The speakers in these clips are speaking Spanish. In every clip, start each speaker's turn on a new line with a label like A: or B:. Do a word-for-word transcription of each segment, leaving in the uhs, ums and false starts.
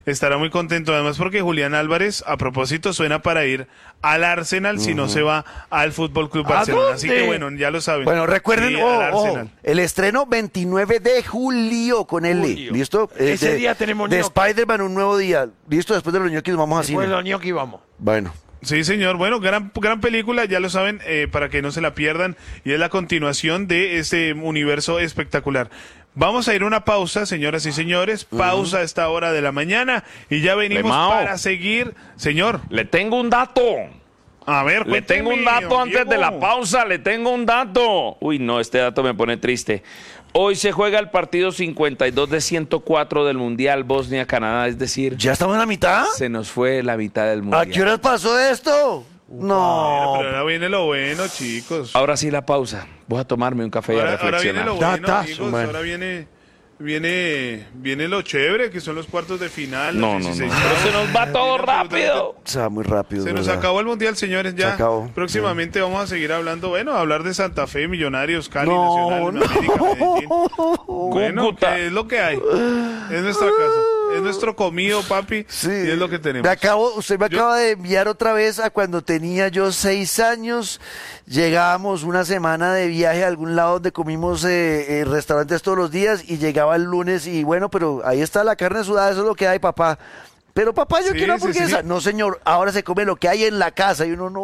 A: Estará muy contento, además porque Julián Álvarez, a propósito, suena para ir al Arsenal uh-huh. si no se va al Fútbol Club Barcelona. Así que bueno, ya lo saben.
B: Bueno, recuerden,
A: sí,
B: oh, oh, el estreno veintinueve de julio con L. Julio. ¿Listo?
C: Ese
B: de,
C: día tenemos
B: de Spider-Man, un nuevo día. ¿Listo? Después de los ñoquis vamos a cine.
C: Después de los ñoquis vamos.
B: Bueno.
A: Sí, señor. Bueno, gran, gran película, ya lo saben, eh, para que no se la pierdan. Y es la continuación de este universo espectacular. Vamos a ir a una pausa, señoras y señores. Pausa a esta hora de la mañana. Y ya venimos
D: Lemao.
A: para seguir. Señor.
D: Le tengo un dato.
A: A ver,
D: le tengo un dato antes
A: Diego.
D: de la pausa. Le tengo un dato. Uy, no, este dato me pone triste. Hoy se juega el partido cincuenta y dos de ciento cuatro del Mundial Bosnia-Canadá. Es decir,
B: ¿ya estamos en la mitad?
D: Se nos fue la mitad del Mundial.
B: ¿A qué horas pasó esto? No.
A: Pero ahora viene lo bueno, chicos.
D: Ahora sí la pausa. Voy a tomarme un café
A: ahora,
D: y a reflexionar.
A: Ahora viene lo bueno,
B: Data,
A: amigos.
B: bueno.
A: Ahora viene, viene, viene lo chévere, que son los cuartos de final.
D: No, no, no. Pero se nos va todo rápido.
B: Se va muy rápido.
A: Se nos
B: ¿verdad?
A: acabó el Mundial, señores, ya.
B: Se acabó.
A: Próximamente sí. vamos a seguir hablando, bueno, hablar de Santa Fe, Millonarios, Cali,
B: no,
A: Nacional,
B: no.
A: América, Medellín. Bueno, ¿qué es lo que hay? Es nuestra casa. Es nuestro comido, papi,
B: sí.
A: y es lo que tenemos.
B: Me acabo, usted me
A: yo...
B: acaba de enviar otra vez a cuando tenía yo seis años. Llegábamos una semana de viaje a algún lado donde comimos eh, eh, restaurantes todos los días y llegaba el lunes y bueno, pero ahí está la carne sudada, eso es lo que hay, papá. Pero papá, yo
A: sí,
B: quiero
A: sí,
B: hamburguesa.
A: sí.
B: No, señor, ahora se come lo que hay en la casa y uno no...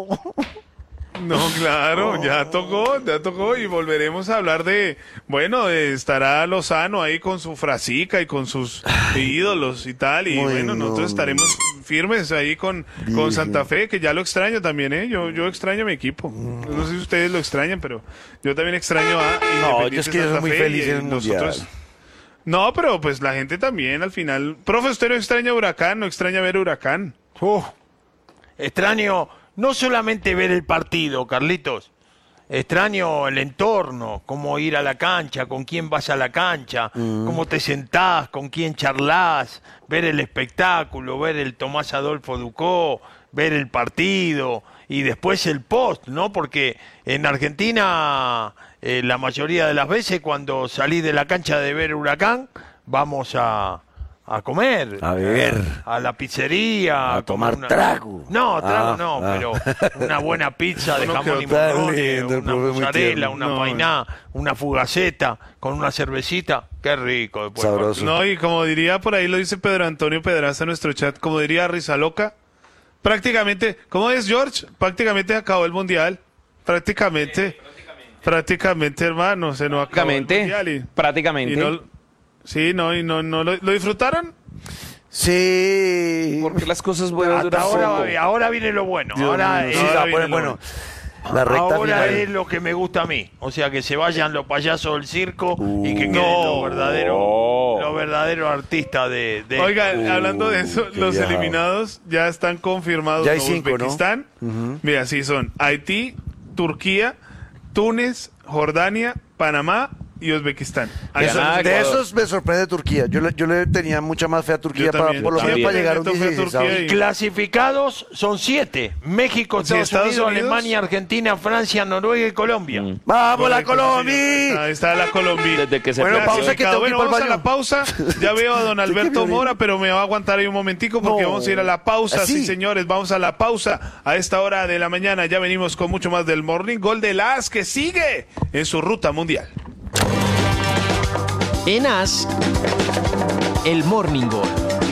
A: No, claro, ya tocó, ya tocó y volveremos a hablar de, bueno, eh, estará Lozano ahí con su frasica y con sus ídolos y tal, y
B: Muy
A: bueno,
B: no.
A: nosotros estaremos firmes ahí con, con Santa Fe, que ya lo extraño también, ¿eh? Yo, yo extraño a mi equipo, no sé si ustedes lo extrañan, pero yo también extraño a
B: No, yo es que yo soy
A: Santa
B: muy
A: Fe
B: feliz
A: y,
B: en el
A: nosotros...
B: Mundial.
A: No, pero pues la gente también al final, profe, usted no extraña Huracán, no extraña ver Huracán.
C: Uh, extraño... No solamente ver el partido, Carlitos, extraño el entorno, cómo ir a la cancha, con quién vas a la cancha, mm. cómo te sentás, con quién charlás, ver el espectáculo, ver el Tomás Adolfo Ducó, ver el partido y después el post, ¿no? Porque en Argentina eh, la mayoría de las veces cuando salís de la cancha de ver Huracán, vamos a... A comer,
B: a ver,
C: a la pizzería,
B: a tomar
C: una...
B: trago.
C: No, trago
B: ah,
C: no,
B: ah.
C: pero una buena pizza de
A: no,
C: jamón y morrones, una mozzarella, una
A: no,
C: painá, una fugaceta con una cervecita, qué rico. Después,
B: sabroso.
A: No, y como diría por ahí, lo dice Pedro Antonio Pedraza en nuestro chat, como diría Rizaloca, prácticamente, ¿cómo es, George? Prácticamente acabó el Mundial, prácticamente, sí, prácticamente, prácticamente, hermano, se nos acabó el Mundial. Y,
D: prácticamente.
A: Y no, sí, no, y no, no, ¿lo, ¿lo disfrutaron?
B: Sí.
D: Porque las cosas buenas
C: Hasta ahora, ahora viene lo bueno.
B: Dios
C: ahora
B: mío,
C: es,
B: sí,
C: ahora
B: bueno,
C: viene
B: bueno.
C: Lo
B: La recta
C: ahora
B: final.
C: es lo que me gusta a mí. O sea, que se vayan los payasos del circo
B: uh,
C: y que queden
A: no.
C: los verdaderos los verdaderos artistas de... de...
A: Oiga,
B: Uh,
A: hablando de eso, los
B: ya.
A: eliminados ya están confirmados.
B: Ya hay cinco,
A: Uzbekistán,
B: ¿no? Uh-huh.
A: Mira, sí son Haití, Turquía, Túnez, Jordania, Panamá y Uzbekistán. Ahí son los
B: De
A: ecuador.
B: esos me sorprende Turquía. Yo le, yo le tenía mucha más fe a Turquía,
A: Yo
B: para,
A: también,
B: por lo
A: yo
B: menos
A: también.
B: para llegar a un
A: Le toca a
B: dieciséis.
A: Turquía y-
C: Clasificados son siete. México,
A: Sí,
C: Estados,
A: Estados
C: Unidos,
A: Unidos.
C: Alemania, Argentina, Francia, Noruega y Colombia.
D: Mm.
B: ¡Vamos, la
A: Correcto, sí,
B: Colombia!
A: señor. Ahí está la Colombia.
D: Desde que se
B: Bueno,
D: perdió.
B: pausa que tengo que
A: Bueno,
B: ir pa'l
A: vamos a
B: baño.
A: la pausa. Ya veo a don Alberto
B: violín.
A: Mora, pero me va a aguantar ahí un momentico porque
B: No.
A: vamos a ir a la pausa.
B: ¿Así?
A: Sí, señores, vamos a la pausa a esta hora de la mañana. Ya venimos con mucho más del Morning Gol de las que sigue en su ruta mundial.
E: En As, el Morning Gol.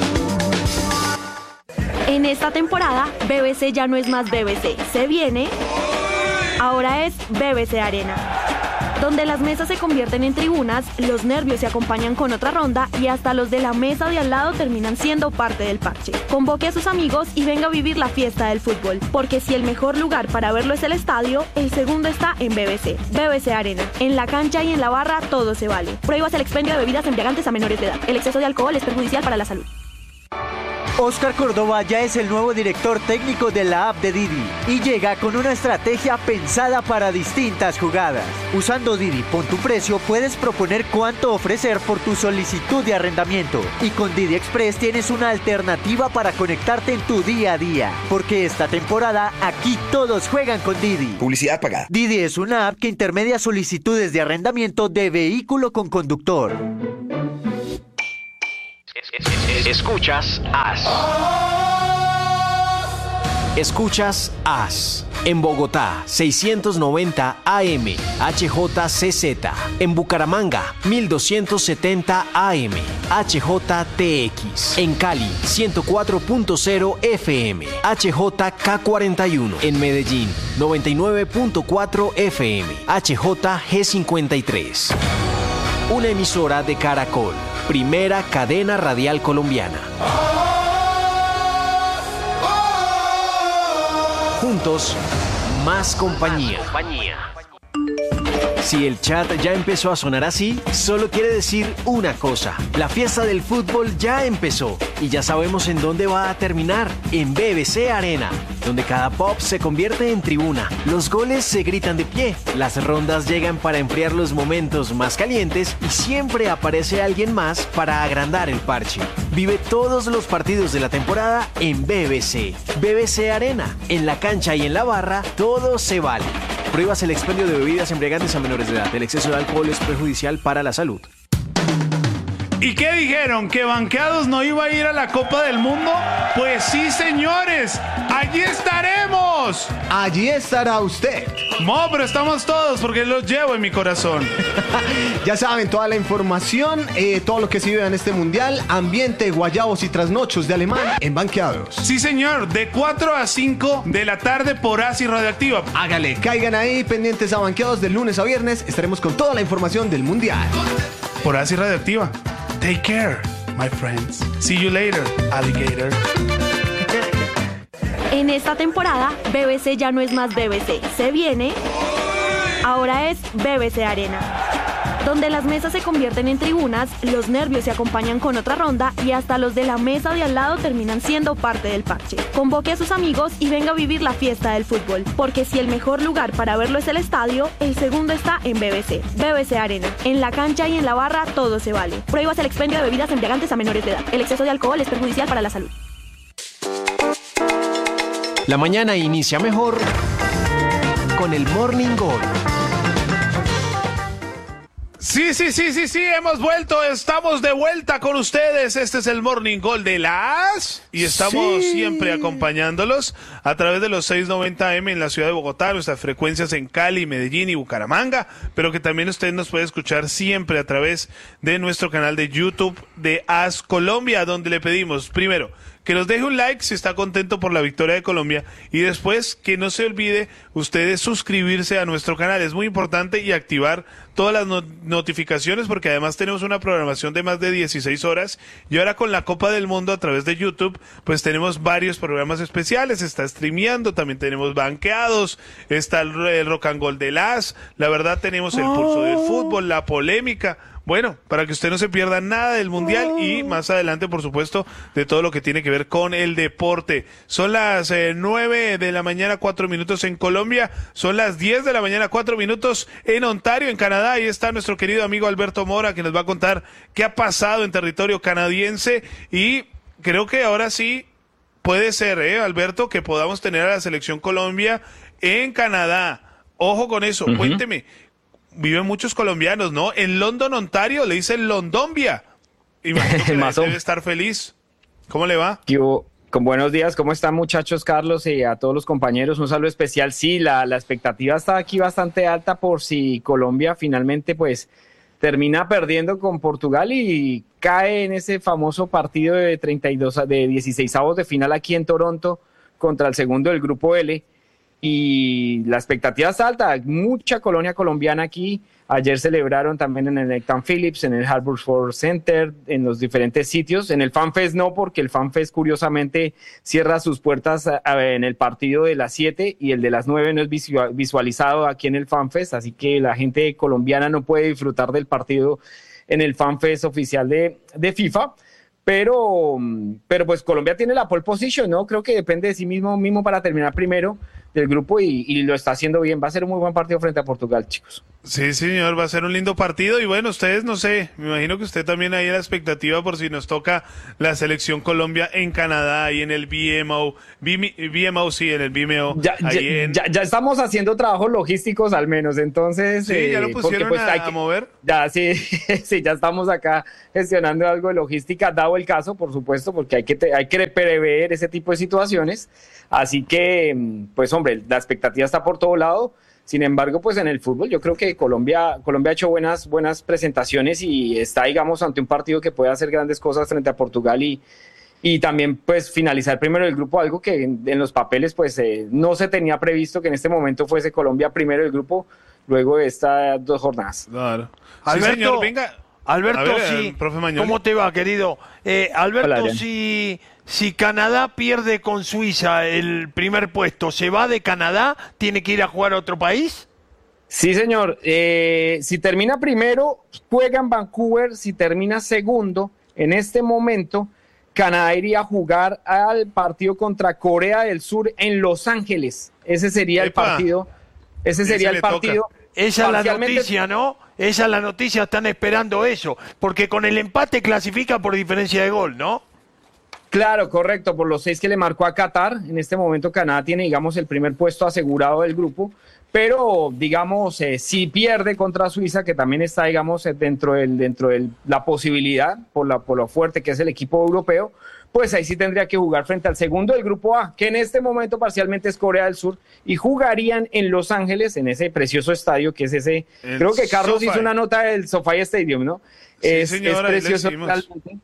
F: En esta temporada, B B C ya no es más B B C. Se viene. Ahora es B B C Arena, donde las mesas se convierten en tribunas, los nervios se acompañan con otra ronda y hasta los de la mesa de al lado terminan siendo parte del parche. Convoque a sus amigos y venga a vivir la fiesta del fútbol, porque si el mejor lugar para verlo es el estadio, el segundo está en B B C. B B C Arena. En la cancha y en la barra todo se vale. Prohíbas el expendio de bebidas embriagantes a menores de edad. El exceso de alcohol es perjudicial para la salud.
G: Óscar Córdoba ya es el nuevo director técnico de la app de Didi y llega con una estrategia pensada para distintas jugadas. Usando Didi Pon tu Precio puedes proponer cuánto ofrecer por tu solicitud de arrendamiento y con Didi Express tienes una alternativa para conectarte en tu día a día, porque esta temporada aquí todos juegan con Didi.
H: Publicidad pagada.
G: Didi es una app que intermedia solicitudes de arrendamiento de vehículo con conductor.
E: Escuchas As. Escuchas As. En Bogotá, seiscientos noventa A M, H J C Z. En Bucaramanga, mil doscientos setenta A M, H J T X. En Cali, ciento cuatro punto cero F M, H J K cuarenta y uno. En Medellín, noventa y nueve punto cuatro F M, H J G cincuenta y tres. Una emisora de Caracol, primera cadena radial colombiana. Juntos, más compañía. Si el chat ya empezó a sonar así, solo quiere decir una cosa. La fiesta del fútbol ya empezó y ya sabemos en dónde va a terminar, en B B C Arena, donde cada pop se convierte en tribuna. Los goles se gritan de pie, las rondas llegan para enfriar los momentos más calientes y siempre aparece alguien más para agrandar el parche. Vive todos los partidos de la temporada en B B C. B B C Arena, en la cancha y en la barra, todo se vale. Prohíbas el expendio de bebidas embriagantes a menores de edad. El exceso de alcohol es perjudicial para la salud.
A: ¿Y qué dijeron? ¿Que Banqueados no iba a ir a la Copa del Mundo? Pues sí, señores, allí estaremos.
H: Allí estará usted.
A: No, pero estamos todos porque los llevo en mi corazón.
H: Ya saben, toda la información, eh, todo lo que se vive en este mundial, ambiente, guayabos y trasnochos de alemán en Banqueados.
A: Sí, señor, de cuatro a cinco de la tarde por Asi Radioactiva.
H: Hágale, caigan ahí pendientes a Banqueados de lunes a viernes. Estaremos con toda la información del mundial.
A: Por Asi Radioactiva. Take care, my friends. See you later, alligator.
F: En esta temporada, B B C ya no es más B B C. Se viene. Ahora es B B C Arena, donde las mesas se convierten en tribunas, los nervios se acompañan con otra ronda y hasta los de la mesa de al lado terminan siendo parte del parche. Convoque a sus amigos y venga a vivir la fiesta del fútbol, porque si el mejor lugar para verlo es el estadio, el segundo está en B B C. B B C Arena. En la cancha y en la barra todo se vale. Prohíbas el expendio de bebidas embriagantes a menores de edad. El exceso de alcohol es perjudicial para la salud.
E: La mañana inicia mejor con el Morning Gol.
A: Sí, sí, sí, sí, sí, hemos vuelto, estamos de vuelta con ustedes. Este es el Morning Gol de las y estamos sí. siempre acompañándolos a través de los seiscientos noventa A M en la ciudad de Bogotá, nuestras frecuencias en Cali, Medellín y Bucaramanga, pero que también usted nos puede escuchar siempre a través de nuestro canal de YouTube de As Colombia, donde le pedimos primero que nos deje un like si está contento por la victoria de Colombia y después que no se olvide ustedes suscribirse a nuestro canal. Es muy importante y activar todas las no- notificaciones porque además tenemos una programación de más de dieciséis horas y ahora con la Copa del Mundo a través de YouTube pues tenemos varios programas especiales, está streameando, también tenemos banqueados, está el, el Rock and Roll de las, la verdad tenemos el pulso del fútbol, la polémica. Bueno, para que usted no se pierda nada del Mundial y más adelante, por supuesto, de todo lo que tiene que ver con el deporte. Son las eh, nueve de la mañana, cuatro minutos en Colombia. Son las diez de la mañana, cuatro minutos en Ontario, en Canadá. Ahí está nuestro querido amigo Alberto Mora, que nos va a contar qué ha pasado en territorio canadiense. Y creo que ahora sí puede ser, ¿eh, Alberto, que podamos tener a la selección Colombia en Canadá. Ojo con eso, uh-huh. Cuénteme. Viven muchos colombianos, ¿no? En London, Ontario, le dicen Londombia. Imagino que debe estar feliz. ¿Cómo le va?
I: Yo, con buenos días, ¿cómo están muchachos? Carlos y a todos los compañeros, un saludo especial. Sí, la, la expectativa está aquí bastante alta por si Colombia finalmente pues termina perdiendo con Portugal y cae en ese famoso partido de treinta y dos, de dieciseisavos de final aquí en Toronto contra el segundo del grupo L. Y la expectativa está alta, mucha colonia colombiana aquí. Ayer celebraron también en el Nathan Phillips, en el Harbour Ford Center, en los diferentes sitios. En el FanFest no, porque el FanFest curiosamente cierra sus puertas en el partido de las siete y el de las nueve no es visualizado aquí en el FanFest, así que la gente colombiana no puede disfrutar del partido en el FanFest oficial de, de FIFA. Pero, pero pues Colombia tiene la pole position, ¿no? Creo que depende de sí mismo mismo para terminar primero. del grupo y, y lo está haciendo bien. Va a ser un muy buen partido frente a Portugal, chicos.
A: Sí, señor, va a ser un lindo partido y bueno, ustedes no sé, me imagino que usted también ahí en la expectativa por si nos toca la selección Colombia en Canadá y en el B M O, B M O sí, en el B M O.
I: Ya,
A: ahí
I: ya,
A: en...
I: ya, ya estamos haciendo trabajos logísticos al menos, entonces...
A: Sí,
I: eh,
A: ya lo pusieron
I: porque, pues,
A: a,
I: hay que,
A: a mover.
I: Ya, sí, sí, ya estamos acá gestionando algo de logística, dado el caso, por supuesto, porque hay que, te, hay que prever ese tipo de situaciones. Así que, pues hombre, la expectativa está por todo lado. Sin embargo, pues en el fútbol yo creo que Colombia, Colombia ha hecho buenas, buenas presentaciones y está, digamos, ante un partido que puede hacer grandes cosas frente a Portugal y, y también pues finalizar primero el grupo, algo que en, en los papeles pues eh, no se tenía previsto que en este momento fuese Colombia primero el grupo luego de estas dos jornadas.
A: Claro.
C: Alberto,
A: sí, señor, venga.
C: Alberto,
A: A ver,
C: sí.
A: eh, profe Mañoli.
C: ¿Cómo te va, querido? Eh, Alberto,
I: Hola, Adrián.
C: si, si Canadá pierde con Suiza el primer puesto, ¿se va de Canadá? ¿Tiene que ir a jugar a otro país?
I: Sí, señor. Eh, si termina primero, juega en Vancouver. Si termina segundo, en este momento, Canadá iría a jugar al partido contra Corea del Sur en Los Ángeles. Ese sería el
A: Epa.
I: partido. Ese
A: Ese
I: sería
A: le
I: el partido.
C: Esa es la
I: Parcialmente-
C: noticia, ¿no? Esa es la noticia, están esperando eso. Porque con el empate clasifica por diferencia de gol, ¿no?
I: Claro, correcto, por los seis que le marcó a Qatar. En este momento Canadá tiene, digamos, el primer puesto asegurado del grupo, pero, digamos, eh, si pierde contra Suiza, que también está, digamos, eh, dentro de dentro del, la posibilidad, por, la, por lo fuerte que es el equipo europeo, pues ahí sí tendría que jugar frente al segundo del grupo A, que en este momento parcialmente es Corea del Sur, y jugarían en Los Ángeles, en ese precioso estadio que es ese,
A: El
I: creo que Carlos
A: SoFi.
I: hizo una nota del SoFi Stadium, ¿no?
A: Sí,
I: es,
A: señora, ahí
I: es
A: le
I: precioso
A: hicimos.
I: realmente.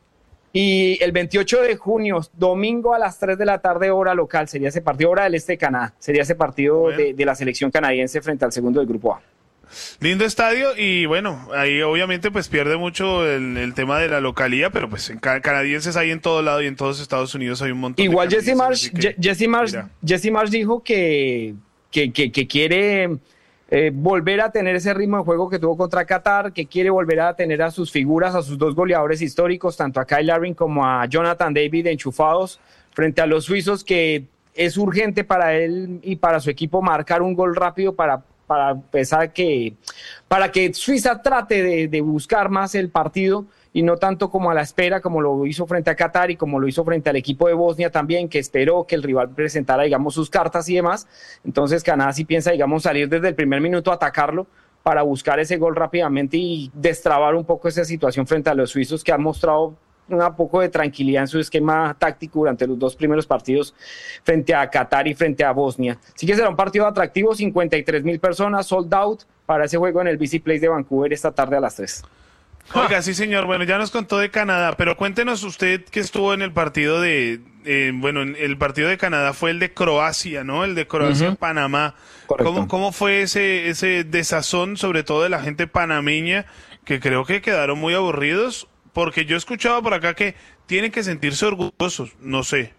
I: Y el veintiocho de junio, domingo a las tres de la tarde, hora local, sería ese partido, hora del este de Canadá, sería ese partido
A: Bueno.
I: de, de la selección canadiense frente al segundo del grupo A.
A: Lindo estadio y bueno, ahí obviamente pues pierde mucho el, el tema de la localía, pero pues en ca- canadienses hay en todo lado y en todos Estados Unidos hay un montón
I: Igual
A: de
I: Jesse
A: canadienses,
I: Marsh,
A: así que,
I: Je- Jesse Marsh,
A: mira.
I: Jesse Marsh dijo que, que, que, que quiere eh, volver a tener ese ritmo de juego que tuvo contra Qatar, que quiere volver a tener a sus figuras, a sus dos goleadores históricos, tanto a Kyle Larin como a Jonathan David enchufados frente a los suizos, que es urgente para él y para su equipo marcar un gol rápido para para pensar que para que Suiza trate de, de buscar más el partido y no tanto como a la espera, como lo hizo frente a Qatar y como lo hizo frente al equipo de Bosnia también, que esperó que el rival presentara, digamos, sus cartas y demás. Entonces Canadá sí piensa, digamos, salir desde el primer minuto a atacarlo para buscar ese gol rápidamente y destrabar un poco esa situación frente a los suizos, que han mostrado un poco de tranquilidad en su esquema táctico durante los dos primeros partidos frente a Qatar y frente a Bosnia. Sí que será un partido atractivo, cincuenta y tres mil personas, sold out para ese juego en el B C Place de Vancouver esta tarde a las tres.
A: Oiga, sí señor, bueno, ya nos contó de Canadá, pero cuéntenos usted que estuvo en el partido de, eh, bueno, en el partido de Canadá fue el de Croacia, ¿no? El de Croacia-Panamá.
I: Correcto.
A: ¿Cómo, ¿Cómo fue ese, ese desazón, sobre todo de la gente panameña, que creo que quedaron muy aburridos? Porque yo escuchaba por acá que tienen que sentirse orgullosos, no sé.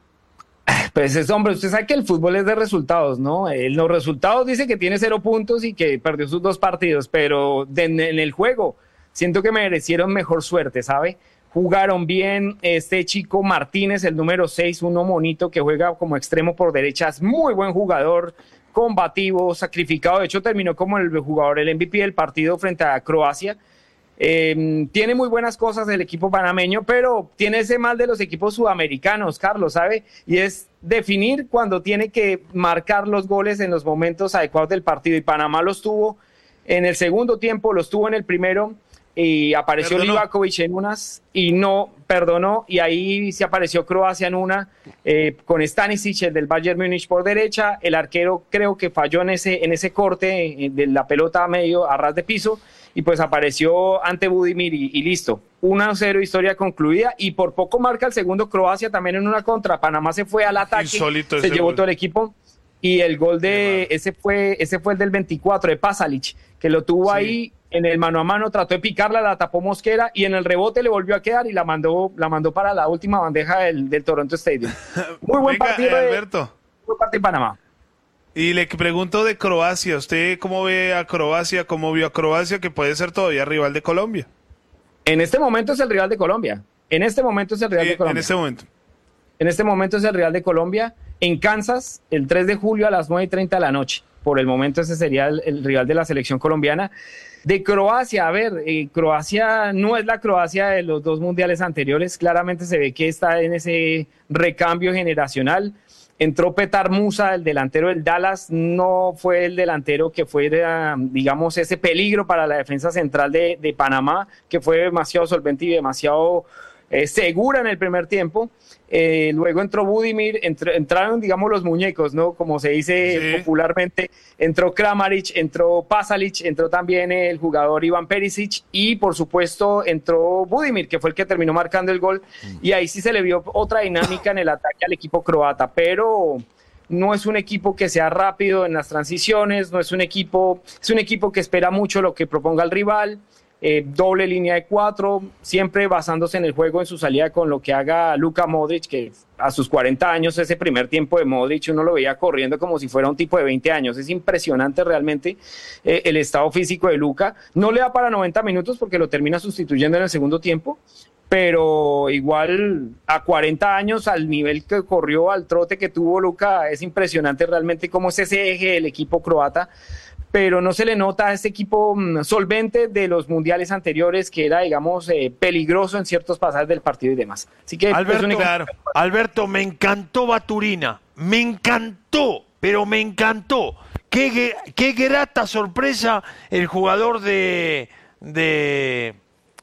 I: Pues es, hombre, usted sabe que el fútbol es de resultados, ¿no? En los resultados dice que tiene cero puntos y que perdió sus dos partidos, pero de- en el juego siento que merecieron mejor suerte, ¿sabe? Jugaron bien, este chico Martínez, el número seis, uno monito que juega como extremo por derecha, es muy buen jugador, combativo, sacrificado, de hecho terminó como el jugador, el M V P del partido frente a Croacia. Eh, tiene muy buenas cosas el equipo panameño, pero tiene ese mal de los equipos sudamericanos, Carlos, ¿sabe? Y es definir cuando tiene que marcar los goles en los momentos adecuados del partido. Y Panamá los tuvo en el segundo tiempo, los tuvo en el primero, y apareció
A: Perdonó.
I: Livakovic en unas y no perdonó, y ahí se apareció Croacia en una, eh, con Stanisic, el del Bayern Múnich por derecha. El arquero creo que falló en ese, en ese corte eh, de la pelota a medio, a ras de piso, y pues apareció ante Budimir y, y listo. uno a cero, historia concluida, y por poco marca el segundo Croacia también en una contra. Panamá se fue al ataque,
A: Insólito
I: se
A: ese
I: llevó
A: gol.
I: todo el equipo, y el gol de ese fue ese fue el del veinticuatro de Pasalic, que lo tuvo
A: Sí.
I: ahí en el mano a mano, trató de picarla, la tapó Mosquera, y en el rebote le volvió a quedar y la mandó la mandó para la última bandeja del, del Toronto Stadium. Muy buen
A: Venga,
I: partido
A: eh,
I: de,
A: Alberto.
I: muy buen partido de Panamá.
A: Y le pregunto de Croacia, ¿usted cómo ve a Croacia, cómo vio a Croacia, que puede ser todavía rival de Colombia?
I: En este momento es el rival de Colombia. En este momento es el rival
A: Sí,
I: de Colombia.
A: en este momento.
I: en este momento es el rival de Colombia, en Kansas, el tres de julio a las nueve y treinta de la noche. Por el momento ese sería el, el rival de la selección colombiana. De Croacia, a ver, eh, Croacia no es la Croacia de los dos mundiales anteriores, claramente se ve que está en ese recambio generacional. Entró Petar Musa, el delantero del Dallas, no fue el delantero que fue, digamos, ese peligro para la defensa central de, de Panamá, que fue demasiado solvente y demasiado eh, segura en el primer tiempo. Eh, luego entró Budimir, entró, entraron, digamos, los muñecos, ¿no? Como se dice sí. popularmente. Entró Kramaric, entró Pasalic, entró también el jugador Iván Perisic y, por supuesto, entró Budimir, que fue el que terminó marcando el gol. Mm. Y ahí sí se le vio otra dinámica en el ataque al equipo croata, pero no es un equipo que sea rápido en las transiciones, no es un equipo, es un equipo que espera mucho lo que proponga el rival. Eh, doble línea de cuatro, siempre basándose en el juego, en su salida con lo que haga Luka Modric, que a sus cuarenta años, ese primer tiempo de Modric, uno lo veía corriendo como si fuera un tipo de veinte años. Es impresionante realmente eh, el estado físico de Luka. No le da para noventa minutos porque lo termina sustituyendo en el segundo tiempo, pero igual a cuarenta años, al nivel que corrió, al trote que tuvo Luka, es impresionante realmente cómo es ese eje del equipo croata. Pero no se le nota a este equipo solvente de los mundiales anteriores, que era, digamos, eh, peligroso en ciertos pasajes del partido y demás. Así que,
C: Alberto,
I: pues,
C: claro. Alberto, me encantó Baturina, me encantó, pero me encantó. Qué, qué grata sorpresa el jugador de, de,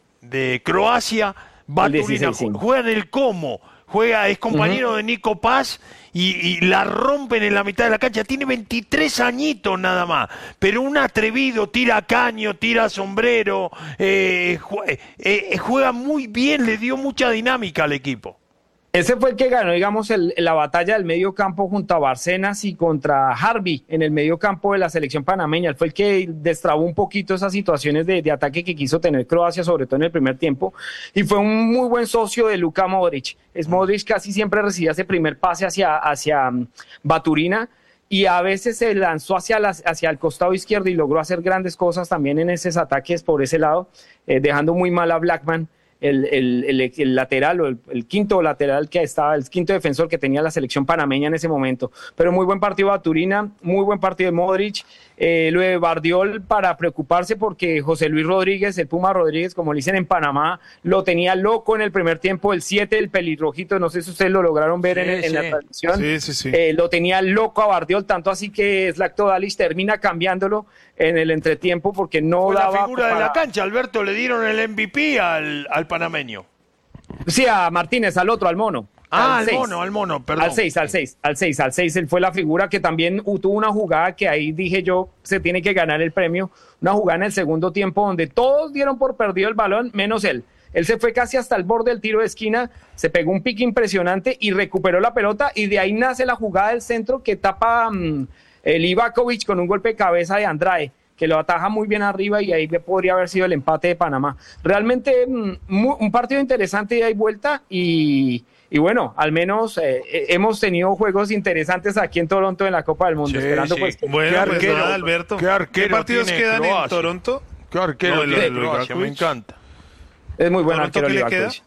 C: de Croacia, Baturina. Juega en el Como, juega, es compañero uh-huh. de Nico Paz. Y, y la rompen en la mitad de la cancha. Tiene veintitrés añitos nada más, pero un atrevido, tira caño, tira sombrero, eh, jue, eh, juega muy bien, le dio mucha dinámica al equipo.
I: Ese fue el que ganó, digamos, el, la batalla del medio campo junto a Bárcenas y contra Harvey en el medio campo de la selección panameña. Él fue el que destrabó un poquito esas situaciones de, de ataque que quiso tener Croacia, sobre todo en el primer tiempo, y fue un muy buen socio de Luka Modric. Es Modric casi siempre recibía ese primer pase hacia, hacia um, Baturina, y a veces se lanzó hacia, la, hacia el costado izquierdo y logró hacer grandes cosas también en esos ataques por ese lado, eh, dejando muy mal a Blackman. El, el, el, el lateral o el, el quinto lateral que estaba, el quinto defensor que tenía la selección panameña en ese momento. Pero muy buen partido de Baturina, muy buen partido de Modric. Eh, lo de Bardiol para preocuparse porque José Luis Rodríguez, el Puma Rodríguez, como le dicen en Panamá, lo tenía loco en el primer tiempo, el siete, el pelirrojito, no sé si ustedes lo lograron ver sí, en, en sí. la transmisión. Sí, sí, sí. Eh, lo tenía loco a Bardiol, tanto así que Zlatko Dalic termina cambiándolo en el entretiempo porque no
C: Fue
I: daba...
C: la figura
I: para...
C: de la cancha, Alberto, le dieron el M V P al, al panameño.
I: Sí, a Martínez, al otro, al mono.
C: Ah, al, al mono, al mono, perdón.
I: Al seis, al seis, al seis, al seis, él fue la figura que también tuvo una jugada que ahí dije yo, se tiene que ganar el premio, una jugada en el segundo tiempo donde todos dieron por perdido el balón, menos él. Él se fue casi hasta el borde del tiro de esquina, se pegó un pique impresionante y recuperó la pelota, y de ahí nace la jugada del centro que tapa um, el Ivakovic con un golpe de cabeza de Andrade, que lo ataja muy bien arriba, y ahí podría haber sido el empate de Panamá. Realmente um, un partido interesante de ahí vuelta, y... Y bueno, al menos eh, hemos tenido juegos interesantes aquí en Toronto en la Copa del Mundo.
A: Sí,
I: esperando
A: sí.
I: pues,
A: bueno,
I: ¿qué,
A: pues
I: arquero,
A: nada, Alberto.
C: ¿Qué, arquero
A: ¿Qué partidos quedan Croacia? En Toronto?
C: ¿Qué arquero
A: no,
C: tiene
A: el,
C: Croacia? Me encanta.
I: Es muy buen
A: ¿Toronto
I: arquero.
A: ¿qué le queda?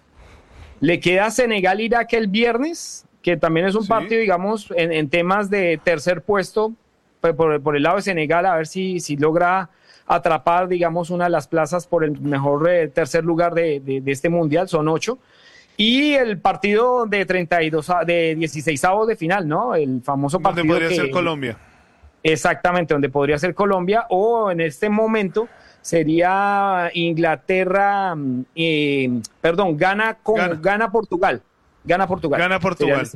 I: Le queda Senegal-Irak el viernes, que también es un ¿Sí? partido, digamos, en, en temas de tercer puesto, por, por, por el lado de Senegal, a ver si, si logra atrapar, digamos, una de las plazas por el mejor eh, tercer lugar de, de, de este mundial, son ocho. Y el partido de treinta y dos, de dieciseisavos de final, ¿no? El famoso partido
A: donde podría
I: que,
A: ser Colombia.
I: Exactamente, donde podría ser Colombia, o en este momento sería Inglaterra, eh, perdón, gana con gana. gana Portugal. Gana Portugal.
A: Gana Portugal.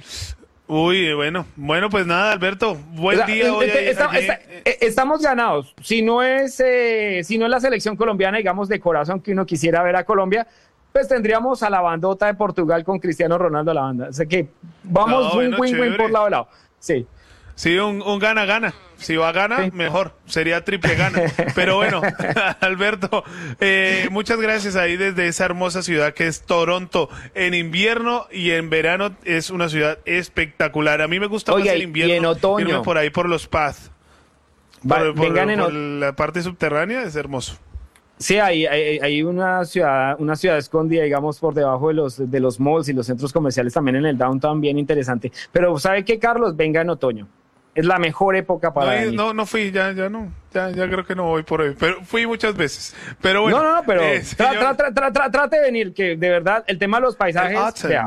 A: Uy, bueno, bueno, pues nada, Alberto, buen o sea, día hoy.
I: Está, está, está, estamos ganados. Si no es, eh, si no es la selección colombiana, digamos, de corazón, que uno quisiera ver a Colombia, pues tendríamos a la bandota de Portugal con Cristiano Ronaldo a la banda. O sea que vamos no, un bueno, win-win por lado a lado. Sí.
A: Sí, un, un gana-gana. Si va a gana, sí. mejor. Sería triple gana. Pero bueno, Alberto, eh, muchas gracias ahí desde esa hermosa ciudad que es Toronto. En invierno y en verano es una ciudad espectacular. A mí me gusta Oye, más el invierno.
I: Y en otoño.
A: Irme por ahí por los Path.
I: Va,
A: por, por,
I: vengan en
A: por la parte subterránea es hermoso.
I: Sí, hay, hay, hay una ciudad, una ciudad escondida, digamos, por debajo de los, de los malls y los centros comerciales también en el downtown, bien interesante. Pero ¿sabe qué, Carlos? Venga en otoño. Es la mejor época para
A: no,
I: venir.
A: No, no fui, ya, ya no, ya, ya creo que no voy por hoy, pero fui muchas veces. Pero bueno.
I: No, no, no, pero
A: eh,
I: tra,
A: señor...
I: tra, tra, tra, tra, trate de venir, que de verdad el tema de los paisajes, vea.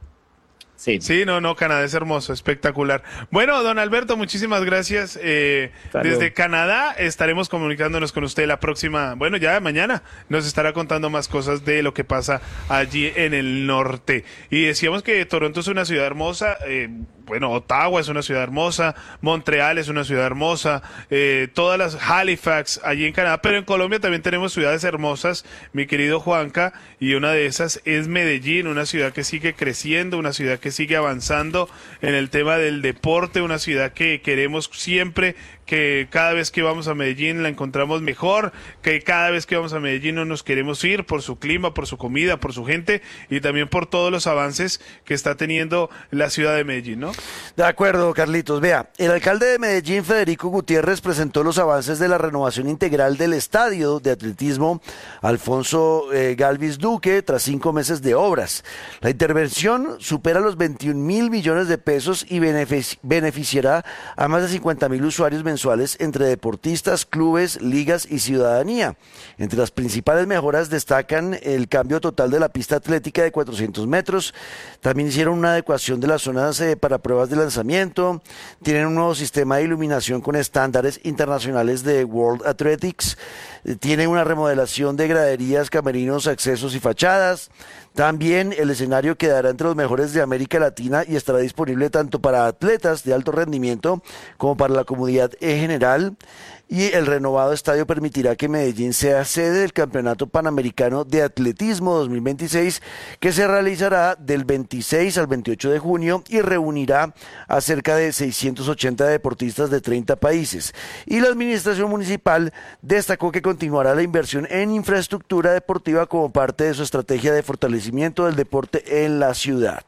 A: Sí. sí, no, no, Canadá es hermoso, espectacular. Bueno, don Alberto, muchísimas gracias. Eh, desde Canadá estaremos comunicándonos con usted la próxima, bueno, ya mañana nos estará contando más cosas de lo que pasa allí en el norte. Y decíamos que Toronto es una ciudad hermosa, eh, bueno, Ottawa es una ciudad hermosa, Montreal es una ciudad hermosa, eh, todas las Halifax allí en Canadá, pero en Colombia también tenemos ciudades hermosas, mi querido Juanca, y una de esas es Medellín, una ciudad que sigue creciendo, una ciudad que sigue avanzando en el tema del deporte, una ciudad que queremos siempre, que cada vez que vamos a Medellín la encontramos mejor, que cada vez que vamos a Medellín no nos queremos ir por su clima, por su comida, por su gente y también por todos los avances que está teniendo la ciudad de Medellín, ¿no?
B: De acuerdo, Carlitos. Vea, el alcalde de Medellín, Federico Gutiérrez, presentó los avances de la renovación integral del estadio de atletismo Alfonso eh, Galvis Duque tras cinco meses de obras. La intervención supera los veintiún mil millones de pesos y benefici- beneficiará a más de cincuenta mil usuarios mensuales entre deportistas, clubes, ligas y ciudadanía. Entre las principales mejoras destacan el cambio total de la pista atlética de cuatrocientos metros, también hicieron una adecuación de las zonas eh, para pruebas de lanzamiento, tienen un nuevo sistema de iluminación con estándares internacionales de World Athletics, eh, tienen una remodelación de graderías, camerinos, accesos y fachadas. También el escenario quedará entre los mejores de América Latina y estará disponible tanto para atletas de alto rendimiento como para la comunidad en general. Y el renovado estadio permitirá que Medellín sea sede del Campeonato Panamericano de Atletismo dos mil veintiséis, que se realizará del veintiséis al veintiocho de junio y reunirá a cerca de seiscientos ochenta deportistas de treinta países. Y la administración municipal destacó que continuará la inversión en infraestructura deportiva como parte de su estrategia de fortalecimiento del deporte en la ciudad.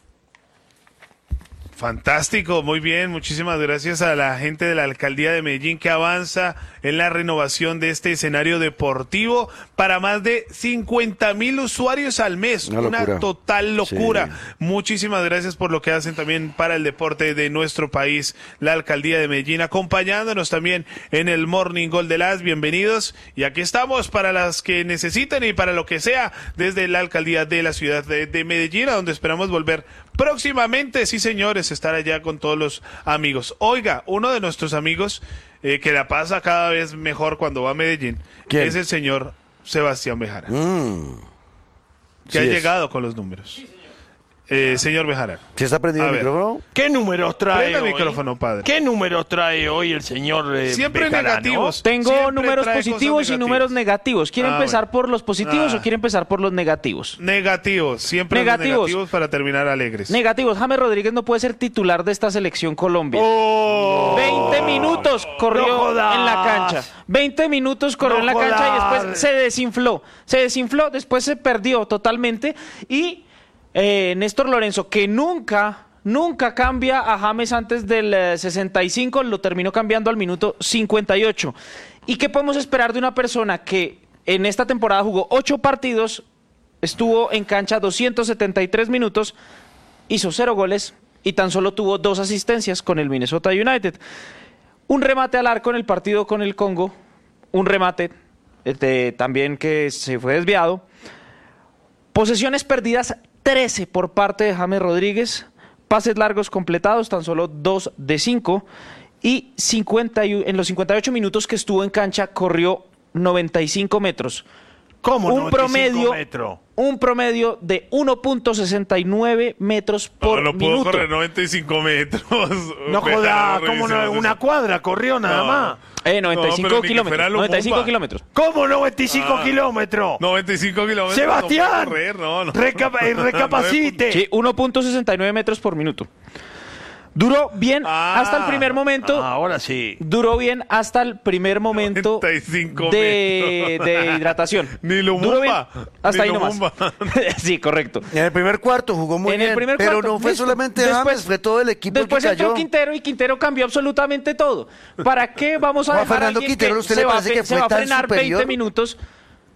A: Fantástico, muy bien, muchísimas gracias a la gente de la Alcaldía de Medellín que avanza en la renovación de este escenario deportivo para más de cincuenta mil usuarios al mes, una, una total locura. Sí. Muchísimas gracias por lo que hacen también para el deporte de nuestro país, la Alcaldía de Medellín, acompañándonos también en el Morning Gol de las, bienvenidos, y aquí estamos para las que necesiten y para lo que sea desde la Alcaldía de la ciudad de, de Medellín, a donde esperamos volver próximamente, sí señores, estar allá con todos los amigos. Oiga, uno de nuestros amigos eh, que la pasa cada vez mejor cuando va a Medellín, ¿quién? Es el señor Sebastián Bejarano, mm. que sí ha es. llegado con los números. Sí, señor. Eh, señor Bejarano.
B: ¿Sí está prendido el micrófono?
C: ¿Qué números trae
A: Prenda
C: hoy?
A: el micrófono, padre.
C: ¿Qué números trae hoy el señor eh,
A: Siempre
C: Bejarano?
A: negativos.
J: Tengo
A: Siempre
J: números positivos y números negativos. ¿Quiere ah, empezar bueno. por los positivos ah. o quiere empezar por los negativos?
A: Negativos. Siempre negativos. Los negativos para terminar alegres.
J: Negativos. James Rodríguez no puede ser titular de esta selección Colombia.
A: Oh,
J: veinte minutos corrió
C: no
J: en la cancha. veinte minutos corrió no en la jodas. cancha y después se desinfló. Se desinfló, después se perdió totalmente y... Eh, Néstor Lorenzo, que nunca, nunca cambia a James antes del eh, sesenta y cinco, lo terminó cambiando al minuto cincuenta y ocho. ¿Y qué podemos esperar de una persona que en esta temporada jugó ocho partidos, estuvo en cancha doscientos setenta y tres minutos, hizo cero goles y tan solo tuvo dos asistencias con el Minnesota United? Un remate al arco en el partido con el Congo, un remate este, también que se fue desviado. Posesiones perdidas trece por parte de James Rodríguez, pases largos completados, tan solo dos de cinco, y cincuenta y, en los cincuenta y ocho minutos que estuvo en cancha corrió noventa y cinco metros.
C: ¿Cómo
J: un promedio,
C: metro?
J: Un promedio de uno punto sesenta y nueve metros por
A: no, no
J: minuto.
A: No puedo correr noventa y cinco metros.
C: No joda, ¿cómo no? Una cuadra corrió nada no. más.
J: Eh, noventa y cinco no, kilómetros. noventa y cinco kilómetros.
C: ¿Cómo noventa y cinco ah, kilómetros?
A: noventa y cinco kilómetros.
C: Sebastián,
A: no correr, no, no.
C: Recapa recapacite.
J: Sí, uno punto sesenta y nueve metros por minuto. Duró bien ah, hasta el primer momento.
C: Ah, ahora sí.
J: Duró bien hasta el primer momento de, de hidratación.
A: Ni lo
J: Duró bien hasta
A: Ni
J: ahí nomás. Sí, correcto.
B: En el primer cuarto jugó muy
J: en
B: bien.
J: El primer
B: pero
J: cuarto,
B: no fue
J: listo.
B: solamente
J: después,
B: James, fue todo el equipo
J: después
B: que cayó.
J: entró Quintero y Quintero cambió absolutamente todo. ¿Para qué vamos a
B: Juan
J: dejar
B: Fernando
J: a alguien
B: Quintero,
J: que
B: ¿usted
J: se
B: le
J: va,
B: parece que
J: se va a
B: fue tan
J: frenar
B: superior?
J: veinte minutos?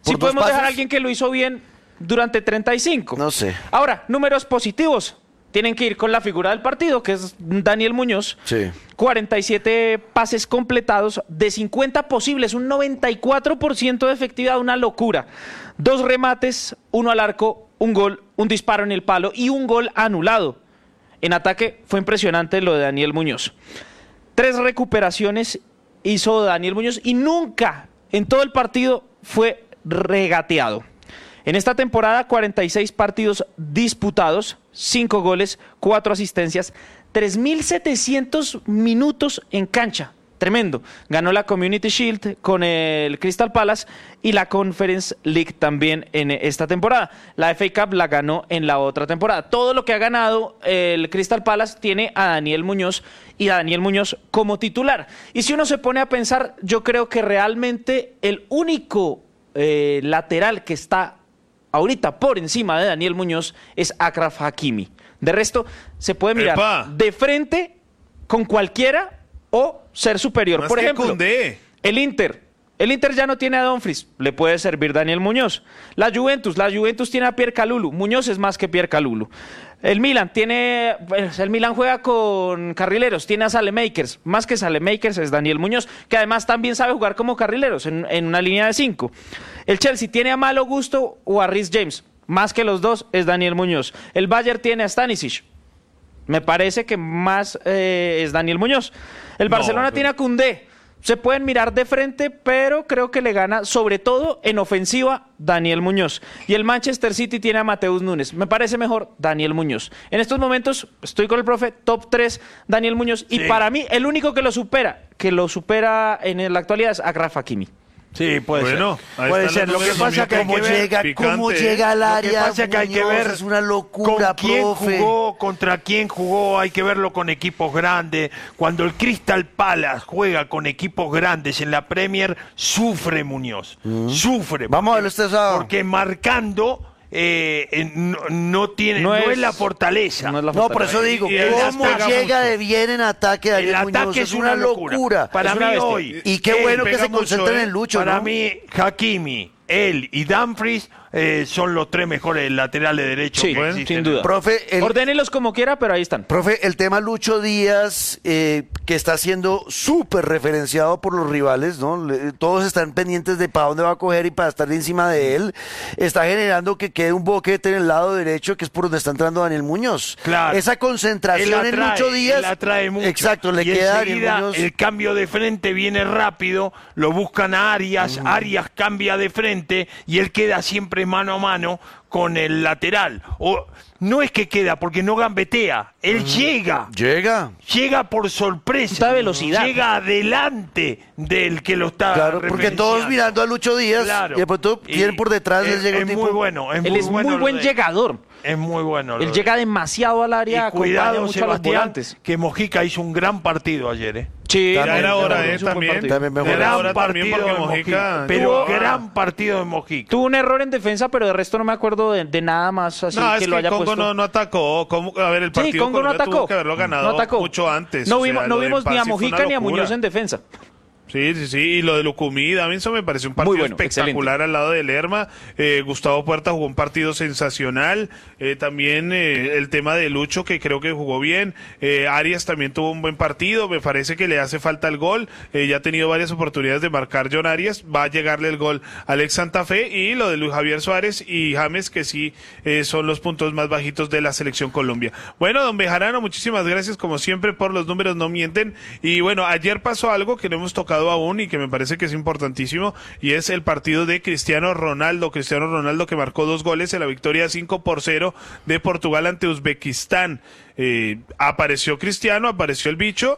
J: Sí
B: ¿Por dos
J: podemos dejar
B: pases?
J: a alguien que lo hizo bien durante treinta y cinco.
B: No sé.
J: Ahora, números positivos. Tienen que ir con la figura del partido, que es Daniel Muñoz.
B: Sí.
J: cuarenta y siete pases completados de cincuenta posibles, un noventa y cuatro por ciento de efectividad, una locura. Dos remates, uno al arco, un gol, un disparo en el palo y un gol anulado. En ataque fue impresionante lo de Daniel Muñoz. Tres recuperaciones hizo Daniel Muñoz y nunca en todo el partido fue regateado. En esta temporada, cuarenta y seis partidos disputados, cinco goles, cuatro asistencias, tres mil setecientos minutos en cancha. Tremendo. Ganó la Community Shield con el Crystal Palace y la Conference League también en esta temporada. La F A Cup la ganó en la otra temporada. Todo lo que ha ganado el Crystal Palace tiene a Daniel Muñoz y a Daniel Muñoz como titular. Y si uno se pone a pensar, yo creo que realmente el único eh, lateral que está ahorita por encima de Daniel Muñoz es Achraf Hakimi. De resto, se puede mirar
A: ¡Epa!
J: de frente con cualquiera o ser superior.
A: Más
J: Por
A: que
J: ejemplo,
A: Koundé.
J: el Inter. El Inter ya no tiene a Dumfries, le puede servir Daniel Muñoz. La Juventus, la Juventus tiene a Pierre Kalulu, Muñoz es más que Pierre Kalulu. El Milan tiene, pues, el Milan juega con carrileros, tiene a Saelemaekers, más que Saelemaekers es Daniel Muñoz, que además también sabe jugar como carrileros en, en una línea de cinco. El Chelsea tiene a Malo Gusto o a Reece James, más que los dos es Daniel Muñoz. El Bayern tiene a Stanisic, me parece que más eh, es Daniel Muñoz. El
A: No,
J: Barcelona
A: pero-
J: tiene a Koundé. Se pueden mirar de frente, pero creo que le gana, sobre todo en ofensiva, Daniel Muñoz. Y el Manchester City tiene a Mateus Nunes. Me parece mejor Daniel Muñoz. En estos momentos, estoy con el profe, top tres, Daniel Muñoz. Y
C: Sí.
J: para mí, el único que lo supera, que lo supera en la actualidad es Achraf Hakimi.
C: Sí, puede
A: Bueno,
C: ser.
A: ahí
C: Puede
A: están
C: ser.
A: los
C: Lo que
A: números,
C: pasa es que hay
B: ¿Cómo
C: que ver
B: llega,
A: picante,
B: cómo
A: ¿eh?
B: llega al
C: Lo que
B: área?
C: pasa es que hay que
B: Muñoz?
C: ver
B: Es una locura,
C: con quién
B: profe.
C: jugó, contra quién jugó, hay que verlo con equipos grandes. Cuando el Crystal Palace juega con equipos grandes en la Premier, sufre Muñoz, sufre.
B: Vamos a
C: porque-
B: verlo este sábado.
C: Porque marcando eh, eh, no, no tiene,
J: No
C: no,
J: es-
C: es, la fortaleza.
J: no es la
B: No, por eso digo,
A: Y él
B: ¿cómo
A: despega
B: llega
A: mucho.
B: de bien en ataque
C: El
B: Daniel Muñoz?
C: ataque
B: Es una locura.
C: Para
J: Es
C: mí
J: una bestia.
C: hoy.
B: Y qué
C: él
B: bueno que
A: pega
B: se concentren
A: mucho, ¿eh?
B: en Lucho,
C: Para
B: ¿no?
C: mí, Hakimi, él y Dumfries eh, son los tres mejores laterales derechos
J: Sí,
C: que
J: bueno,
C: existen.
J: sin duda.
B: Profe, el,
J: Ordénelos como quiera, pero ahí están.
B: profe, el tema Lucho Díaz, eh, que está siendo súper referenciado por los rivales, ¿no? Le- todos están pendientes de para dónde va a coger y para estar encima de él. Está generando que quede un boquete en el lado derecho, que es por donde está entrando Daniel Muñoz.
C: Claro.
B: Esa
C: Él
B: concentración en
C: atrae,
B: Lucho Díaz.
C: él atrae mucho.
B: Exacto, le
C: y
B: queda a Daniel
C: enseguida
B: Muñoz.
C: el cambio de frente viene rápido, lo buscan a Arias,
B: Mm.
C: Arias cambia de frente y él queda siempre mano a mano con el lateral. O no es que queda porque no gambetea, él
B: Mm.
C: llega.
B: Llega.
C: Llega por sorpresa.
J: Está de velocidad.
C: Llega adelante del que lo está
B: Claro, porque
C: referenciando.
B: todos mirando a Lucho Díaz
C: Claro.
B: y de pronto
C: Y
B: tienen por detrás, les
C: es,
B: llega un
C: es
B: tipo.
C: muy bueno. Es
J: Él
C: muy
J: es
C: bueno
J: muy
C: lo
J: buen
C: de-
J: llegador.
C: Es muy bueno. lo
J: Él
C: de-
J: llega demasiado al
C: Y
J: área, acompaña
C: cuidado,
J: mucho a los
C: Sebastián,
J: volantes.
C: que Mojica hizo un gran partido ayer, ¿eh?
J: Sí,
B: Ya
A: Ya era hora,
J: hizo
A: ¿eh?
J: un buen
A: También.
J: partido.
B: También mejor.
A: Era
C: Gran
A: hora también
C: partido
A: porque
C: de
A: Mojica...
C: Mojica, pero
A: tuvo-
C: gran partido de Mojica.
J: Tuvo un error en defensa, pero de resto no me acuerdo de, de nada más así
A: No,
J: que
A: es que
J: lo haya
A: Congo
J: puesto.
A: no, no atacó. ¿Cómo? A ver, el
J: Sí,
A: partido
J: Congo no
A: Colombia
J: atacó.
A: tuvo que haberlo ganado
J: no atacó.
A: mucho antes.
J: No
A: o sea,
J: vimos, no
A: lo del
J: vimos ni a
A: Pasi fue una
J: Mojica ni a
A: locura.
J: Muñoz en defensa.
A: Sí, sí, sí. Y lo de Lucumí, Davinson me pareció un partido
J: Muy bueno,
A: espectacular al lado de Lerma. Eh, Gustavo Puerta jugó un partido sensacional. Eh, también eh, el tema de Lucho, que creo que jugó bien. Eh, Arias también tuvo un buen partido. Me parece que le hace falta el gol. Eh, ya ha tenido varias oportunidades de marcar John Arias. Va a llegarle el gol a Alex Santa Fe. Y lo de Luis Javier Suárez y James, que sí eh, son los puntos más bajitos de la selección Colombia. Bueno, don Bejarano, muchísimas gracias como siempre por los números, no mienten. Y bueno, ayer pasó algo que no hemos tocado aún y que me parece que es importantísimo, y es el partido de Cristiano Ronaldo. Cristiano Ronaldo, que marcó dos goles en la victoria cinco por cero de Portugal ante Uzbekistán. Eh, apareció Cristiano, apareció el bicho,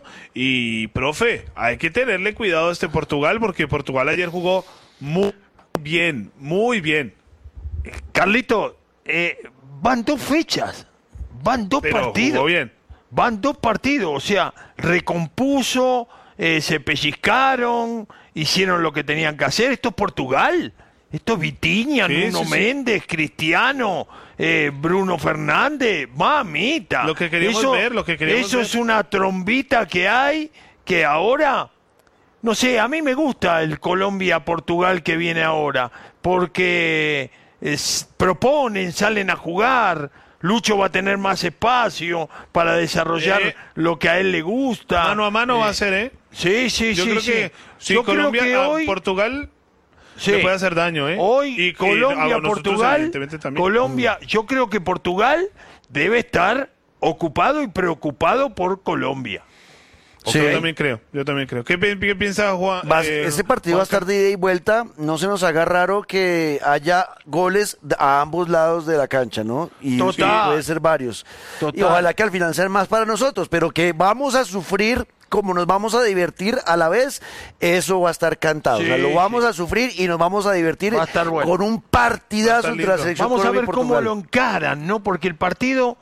A: y profe, hay que tenerle cuidado a este Portugal, porque Portugal ayer jugó muy bien, muy bien.
C: Carlito, eh, van dos fechas, van dos
A: Pero
C: partidos.
A: jugó bien.
C: Van dos partidos, o sea, recompuso, eh, se pellizcaron, hicieron lo que tenían que hacer. Esto es Portugal, esto es Vitinha,
A: Sí,
C: Nuno
A: sí, sí.
C: Méndez, Cristiano, eh, Bruno Fernández, mamita.
A: Lo que queríamos
C: eso,
A: ver, lo que queríamos
C: Eso
A: ver.
C: es una trombita que hay, que ahora no sé, a mí me gusta el Colombia-Portugal que viene ahora, porque es, proponen, salen a jugar. Lucho va a tener más espacio para desarrollar eh, lo que a él le gusta.
A: Mano a mano
C: eh,
A: va a ser, ¿eh?
C: Sí, sí,
A: Yo
C: sí.
A: creo
C: sí.
A: que si
C: Yo
A: Colombia
C: creo que
A: a
C: hoy,
A: Portugal
C: sí,
A: le puede hacer daño, ¿eh?
C: Hoy
A: y,
C: Colombia,
A: y,
C: Portugal, Colombia, yo creo que Portugal debe estar ocupado y preocupado por Colombia.
B: Sí.
A: Yo también creo, yo también creo. ¿Qué, pi- qué piensa Juan?
B: Va-
A: eh,
B: ese partido va a estar de ida y vuelta. No se nos haga raro que haya goles a ambos lados de la cancha, ¿no? Y
C: Total.
B: puede ser varios.
C: Total.
B: Y ojalá que al final sean más para nosotros, pero que vamos a sufrir como nos vamos a divertir a la vez, eso va a estar cantado.
C: Sí,
B: o sea, lo vamos
C: sí.
B: a sufrir y nos vamos a divertir
C: Va a estar bueno.
B: con un partidazo entre la selección
C: Vamos a
B: Colombia y
C: ver cómo
B: Portugal.
C: lo encaran, ¿no? Porque el partido,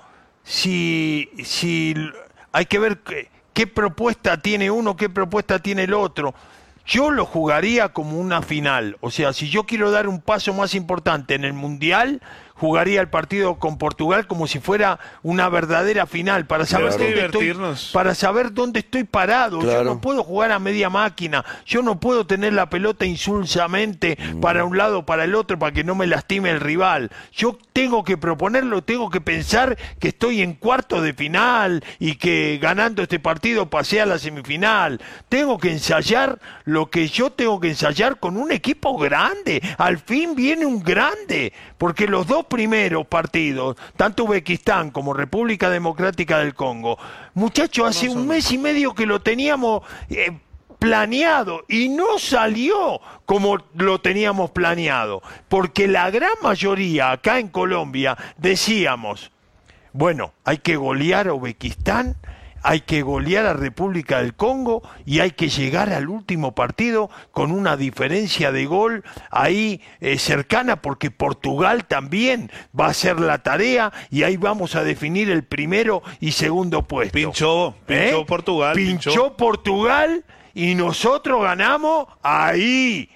C: si, si hay que ver qué, qué propuesta tiene uno, qué propuesta tiene el otro. Yo lo jugaría como una final. O sea, si yo quiero dar un paso más importante en el Mundial, jugaría el partido con Portugal como si fuera una verdadera final, para saber,
A: Claro.
C: dónde estoy,
A: Divertirnos.
C: para saber dónde estoy parado. Yo
B: Claro.
C: no puedo jugar a media máquina, yo no puedo tener la pelota insulsamente para un lado o para el otro para que no me lastime el rival. Yo tengo que proponerlo, tengo que pensar que estoy en cuarto de final y que ganando este partido pasé a la semifinal. Tengo que ensayar lo que yo tengo que ensayar con un equipo grande. Al fin viene un grande, porque los dos primeros partidos, tanto Uzbekistán como República Democrática del Congo, muchachos, hace un mes y medio que lo teníamos eh, planeado y no salió como lo teníamos planeado, porque la gran mayoría acá en Colombia decíamos, bueno, hay que golear a Uzbekistán, hay que golear a República del Congo y hay que llegar al último partido con una diferencia de gol ahí eh, cercana, porque Portugal también va a hacer la tarea y ahí vamos a definir el primero y segundo puesto.
A: Pinchó, pinchó
C: ¿Eh?
A: Portugal.
C: Pinchó Portugal y nosotros ganamos ahí.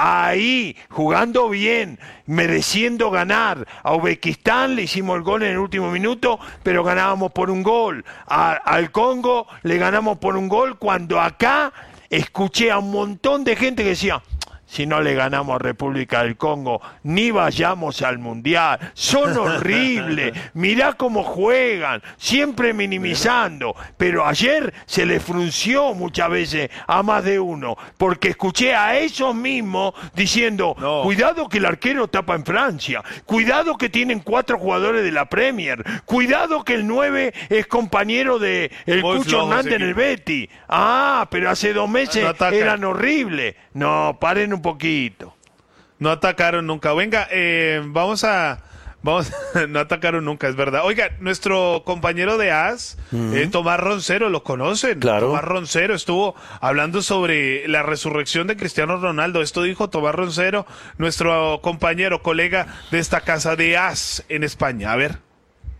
C: Ahí, jugando bien, mereciendo ganar. A Uzbekistán le hicimos el gol en el último minuto, pero ganábamos por un gol. A- al Congo le ganamos por un gol, cuando acá escuché a un montón de gente que decía, si no le ganamos a República del Congo, ni vayamos al Mundial. Son horribles. Mirá cómo juegan, siempre minimizando. Pero ayer se le frunció muchas veces a más de uno, porque escuché a esos mismos diciendo,
A: No.
C: cuidado que el arquero tapa en Francia, cuidado que tienen cuatro jugadores de la Premier, cuidado que el nueve es compañero de el
A: Muy
C: Cucho
A: flojo
C: Hernández
A: ese
C: en el
A: equipo.
C: Betis. Ah, pero hace dos meses
A: No atacan.
C: eran horribles. No, paren un poquito.
A: No atacaron nunca. Venga, eh, vamos a... Vamos, no atacaron nunca, es verdad. Oiga, nuestro compañero de A S, eh, Tomás Roncero, ¿lo conocen?
B: Claro.
A: Tomás Roncero estuvo hablando sobre la resurrección de Cristiano Ronaldo. Esto dijo Tomás Roncero, nuestro compañero, colega de esta casa de A S en España. A ver.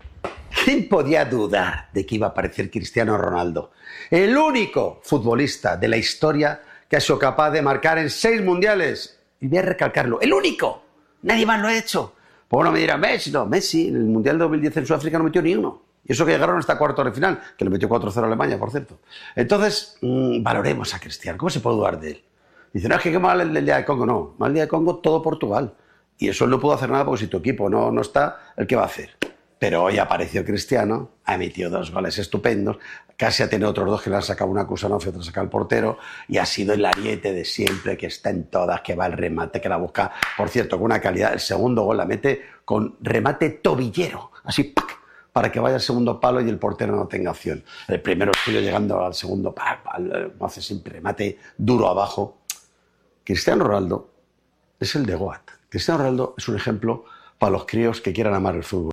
K: ¿Quién podía dudar de que iba a aparecer Cristiano Ronaldo? El único futbolista de la historia que ha sido capaz de marcar en seis mundiales. Y voy a recalcarlo, el único. Nadie más lo ha hecho. Pues bueno, me dirán, Messi, no, Messi en el Mundial dos mil diez en Sudáfrica no metió ni uno. Y eso que llegaron hasta cuartos de final, que le metió cuatro cero a Alemania, por cierto. Entonces, mmm, valoremos a Cristiano. ¿Cómo se puede dudar de él? Dicen, no, es que qué mal el día de Congo. No, mal el día de Congo todo Portugal. Y eso él no pudo hacer nada porque si tu equipo no, no está, ¿el qué va a hacer? Pero hoy apareció Cristiano, ha emitido dos goles estupendos, casi ha tenido otros dos que le han sacado una Kusanov y otra sacado el portero, y ha sido el ariete de siempre, que está en todas, que va al remate, que la busca, por cierto, con una calidad. El segundo gol la mete con remate tobillero, así, ¡pac!, para que vaya al segundo palo y el portero no tenga opción. El primero suyo llegando al segundo, ¡pac!, como hace siempre, remate duro abajo. Cristiano Ronaldo es el de Goat. Cristiano Ronaldo es un ejemplo para los críos que quieran amar el fútbol.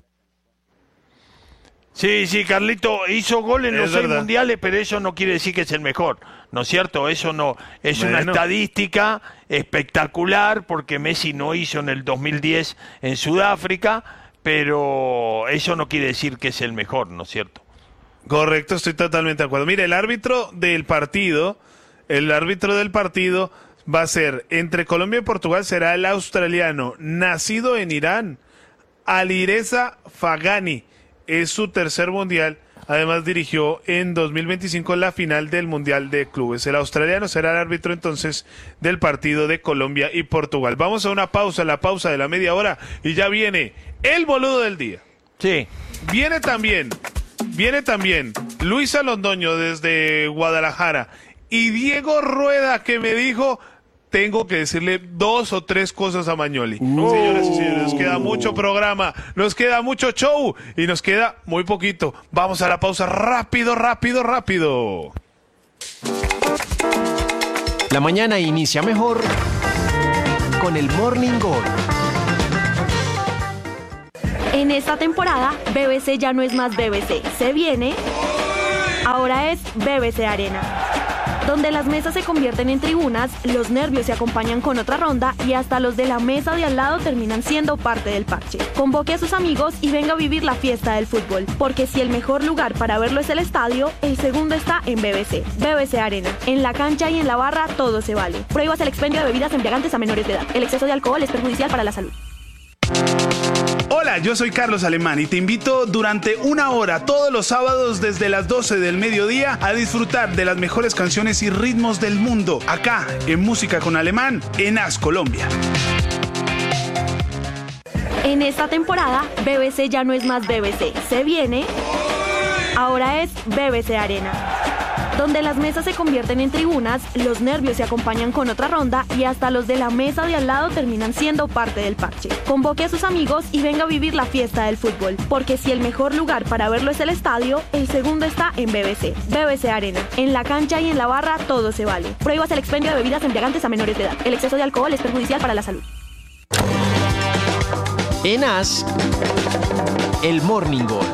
C: Sí, sí, Carlito hizo gol en
A: Es
C: los seis
A: verdad.
C: mundiales, pero eso no quiere decir que es el mejor, ¿no es cierto? Eso no es una
A: Bueno.
C: estadística espectacular, porque Messi no hizo en el dos mil diez en Sudáfrica, pero eso no quiere decir que es el mejor, ¿no es cierto?
A: Correcto, estoy totalmente de acuerdo. Mire, el árbitro del partido, el árbitro del partido va a ser, entre Colombia y Portugal, será el australiano, nacido en Irán, Alireza Fagani. Es su tercer mundial Además dirigió en dos mil veinticinco la final del Mundial de Clubes. El australiano será el árbitro entonces del partido de Colombia y Portugal. Vamos a una pausa, la pausa de la media hora, y ya viene el boludo del día.
C: Sí.
A: Viene también, viene también Luisa Londoño desde Guadalajara y Diego Rueda, que me dijo... Tengo que decirle dos o tres cosas a Magnoli. Oh. Señoras y señores, nos queda mucho programa, nos queda mucho show y nos queda muy poquito. Vamos a la pausa rápido, rápido, rápido.
E: La mañana inicia mejor con el Morning Gol.
F: En esta temporada, B B C ya no es más B B C. Se viene, ahora es B B C Arena, donde las mesas se convierten en tribunas, los nervios se acompañan con otra ronda y hasta los de la mesa de al lado terminan siendo parte del parche. Convoque a sus amigos y venga a vivir la fiesta del fútbol, porque si el mejor lugar para verlo es el estadio, el segundo está en B B C. B B C Arena. En la cancha y en la barra todo se vale. Prohíbas el expendio de bebidas embriagantes a menores de edad. El exceso de alcohol es perjudicial para la salud.
L: Hola, yo soy Carlos Alemán y te invito durante una hora todos los sábados desde las doce del mediodía a disfrutar de las mejores canciones y ritmos del mundo, acá en Música con Alemán, en As Colombia.
F: En esta temporada, B B C ya no es más B B C. Se viene, ahora es B B C Arena, donde las mesas se convierten en tribunas, los nervios se acompañan con otra ronda y hasta los de la mesa de al lado terminan siendo parte del parche. Convoque a sus amigos y venga a vivir la fiesta del fútbol, porque si el mejor lugar para verlo es el estadio, el segundo está en B B C. B B C Arena. En la cancha y en la barra todo se vale. Prohíbas el expendio de bebidas embriagantes a menores de edad. El exceso de alcohol es perjudicial para la salud.
E: En As, el Morning Gol.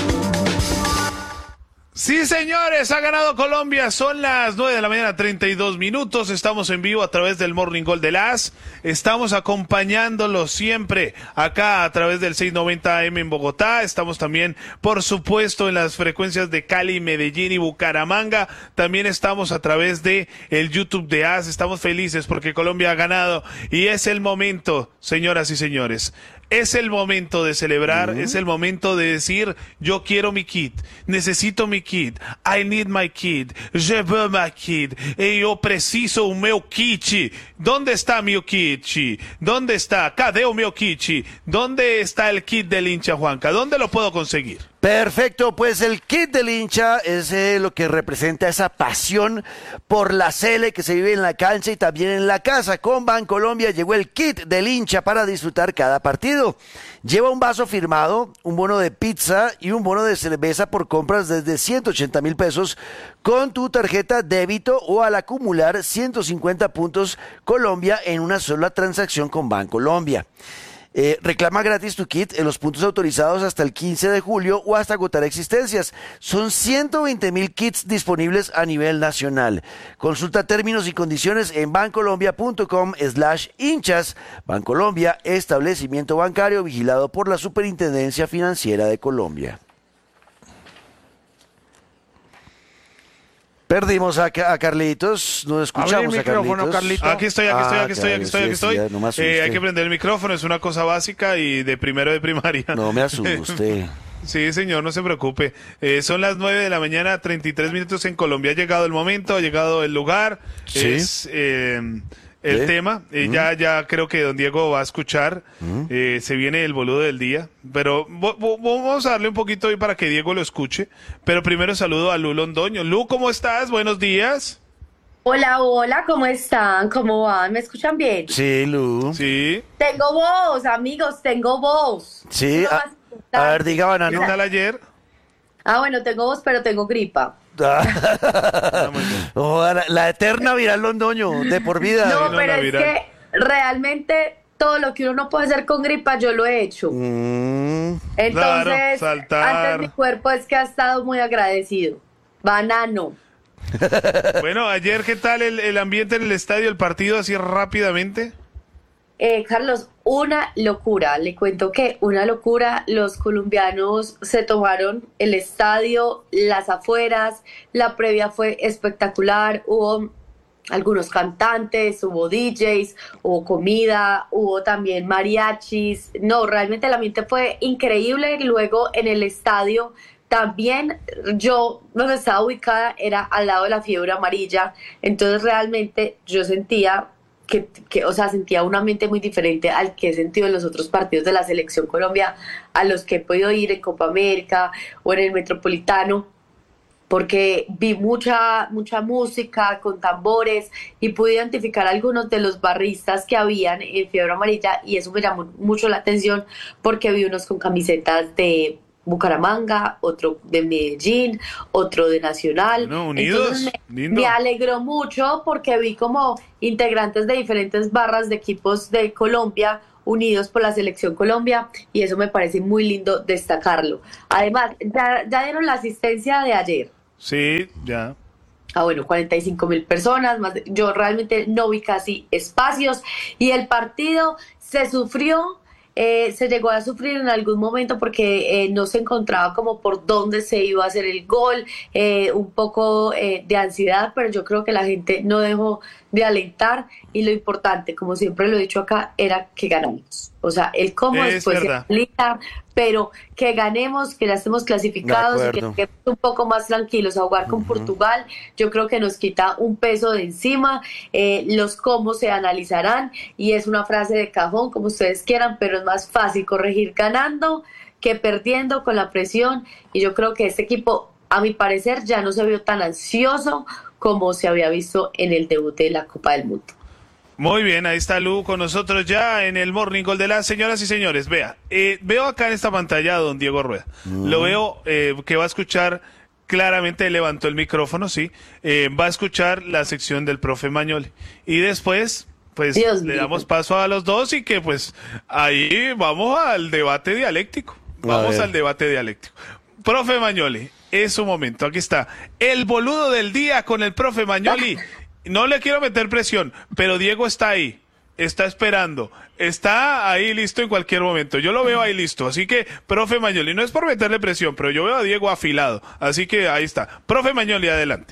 A: Sí, señores, ha ganado Colombia. Son las nueve de la mañana, treinta y dos minutos. Estamos en vivo a través del Morning Gol de las. Estamos acompañándolos siempre acá a través del seiscientos noventa A M en Bogotá. Estamos también, por supuesto, en las frecuencias de Cali, Medellín y Bucaramanga. También estamos a través de el YouTube de As. Estamos felices porque Colombia ha ganado y es el momento, señoras y señores. Es el momento de celebrar, uh-huh. Es el momento de decir, yo quiero mi kit, necesito mi kit, I need my kit, je veux my kit, e yo preciso o meu kit. ¿Dónde está mi kit? ¿Dónde está? Cadê o meu kit? ¿Dónde está el kit del hincha, Juanca? ¿Dónde lo puedo conseguir?
B: Perfecto, pues el kit del hincha es eh, lo que representa esa pasión por la Sele que se vive en la cancha y también en la casa. Con Bancolombia llegó el kit del hincha para disfrutar cada partido. Lleva un vaso firmado, un bono de pizza y un bono de cerveza por compras desde ciento ochenta mil pesos con tu tarjeta débito o al acumular ciento cincuenta puntos Colombia en una sola transacción con Bancolombia. Eh, reclama gratis tu kit en los puntos autorizados hasta el quince de julio o hasta agotar existencias. Son ciento veinte mil kits disponibles a nivel nacional. Consulta términos y condiciones en bancolombia.com slash hinchas. Bancolombia, establecimiento bancario vigilado por la Superintendencia Financiera de Colombia. Perdimos a, a Carlitos, no escuchamos a Carlitos.
A: Carlito. Aquí estoy, aquí estoy, aquí estoy, aquí estoy, aquí estoy. Aquí estoy. Eh, hay que prender el micrófono, es una cosa básica y de primero de primaria.
B: No me asuste.
A: Sí, señor, no se preocupe. Eh, son las nueve de la mañana, treinta y tres minutos en Colombia. Ha llegado el momento, ha llegado el lugar.
B: Sí.
A: Es eh, el
B: ¿Eh?
A: tema. Eh,
B: ¿Mm?
A: Ya ya creo que don Diego va a escuchar. ¿Mm? Eh, se viene el boludo del día. Pero vo- vo- vamos a darle un poquito hoy para que Diego lo escuche. Pero primero saludo a Lu Londoño. Lu, ¿cómo estás? Buenos días.
M: Hola, hola, ¿cómo están? ¿Cómo van? ¿Me escuchan bien?
B: Sí, Lu.
A: Sí.
M: Tengo voz, amigos, tengo voz.
B: Sí, a, a ver, diga Banano.
A: ¿Qué tal ayer?
M: Ah, bueno, tengo voz, pero tengo gripa.
B: Oh, la, la eterna viral Londoño, de por vida.
M: No, pero es que realmente todo lo que uno no puede hacer con gripa, yo lo he hecho.
B: Mm.
M: Entonces,
A: Claro, saltar.
M: antes mi cuerpo es que ha estado muy agradecido. Banano.
A: Bueno, ayer, ¿qué tal el, el ambiente en el estadio, el partido, así rápidamente?
M: Eh, Carlos, una locura, le cuento que una locura, los colombianos se tomaron el estadio, las afueras, la previa fue espectacular, hubo algunos cantantes, hubo D Js, hubo comida, hubo también mariachis, no, realmente el ambiente fue increíble, luego en el estadio también yo donde estaba ubicada era al lado de la fiebre amarilla, entonces realmente yo sentía que, que, o sea, sentía un ambiente muy diferente al que he sentido en los otros partidos de la Selección Colombia, a los que he podido ir en Copa América o en el Metropolitano, porque vi mucha, mucha música con tambores y pude identificar algunos de los barristas que habían en Fiebre Amarilla, y eso me llamó mucho la atención porque vi unos con camisetas de Bucaramanga, otro de Medellín, otro de Nacional.
A: No, unidos.
M: Entonces me, me alegró mucho porque vi como integrantes de diferentes barras de equipos de Colombia unidos por la Selección Colombia, y eso me parece muy lindo destacarlo. Además, ya, ya dieron la asistencia de ayer.
A: Sí, ya.
M: Ah, bueno, cuarenta y cinco mil personas, más de, yo realmente no vi casi espacios, y el partido se sufrió, eh, se llegó a sufrir en algún momento porque eh, no se encontraba como por dónde se iba a hacer el gol, eh, un poco eh, de ansiedad, pero yo creo que la gente no dejó de alentar, y lo importante, como siempre lo he dicho acá, era que ganamos. O sea, el cómo
A: Es
M: después
A: verdad.
M: se aplica, pero que ganemos, que ya estemos clasificados y que
B: acuerdo.
M: quedemos un poco más tranquilos a jugar con Portugal. Yo creo que nos quita un peso de encima. Eh, los cómo se analizarán, y es una frase de cajón, como ustedes quieran, pero es más fácil corregir ganando que perdiendo con la presión, y yo creo que este equipo, a mi parecer, ya no se vio tan ansioso como se había visto en el debut de la Copa del Mundo.
A: Muy bien, ahí está Lu con nosotros ya en el Morning Call de las señoras y señores. Vea, eh, veo acá en esta pantalla a don Diego Rueda. Mm. Lo veo eh, que va a escuchar claramente, levantó el micrófono, sí. Eh, va a escuchar la sección del profe Mañoli. Y después, pues,
M: Dios
A: le
M: mío.
A: damos paso a los dos, y que pues ahí vamos al debate dialéctico.
B: A
A: Vamos
B: ver.
A: al debate dialéctico. Profe Mañoli, es su momento. Aquí está. El boludo del día con el profe Mañoli. No le quiero meter presión, pero Diego está ahí, está esperando, está ahí listo en cualquier momento. Yo lo veo ahí listo, así que, profe Mañoli, no es por meterle presión, pero yo veo a Diego afilado, así que ahí está. Profe Mañoli, adelante.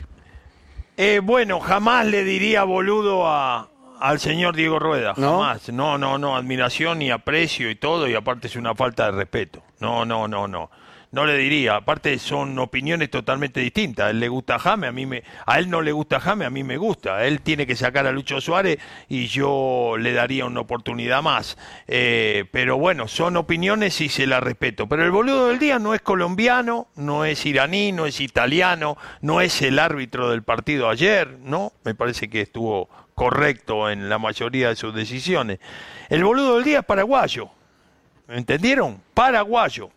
C: Eh, bueno, jamás le diría boludo a, al señor Diego Rueda,
B: ¿No?
C: jamás. No, no, no, admiración y aprecio y todo, y aparte es una falta de respeto. No, no, no, no. No le diría, aparte son opiniones totalmente distintas. A él le gusta James, a mí me, a él no le gusta James, a mí me gusta. Él tiene que sacar a Lucho Suárez y yo le daría una oportunidad más. Eh, pero bueno, son opiniones y se las respeto. Pero el boludo del día no es colombiano, no es iraní, no es italiano, no es el árbitro del partido ayer, ¿no? Me parece que estuvo correcto en la mayoría de sus decisiones. El boludo del día es paraguayo. ¿Entendieron? Paraguayo.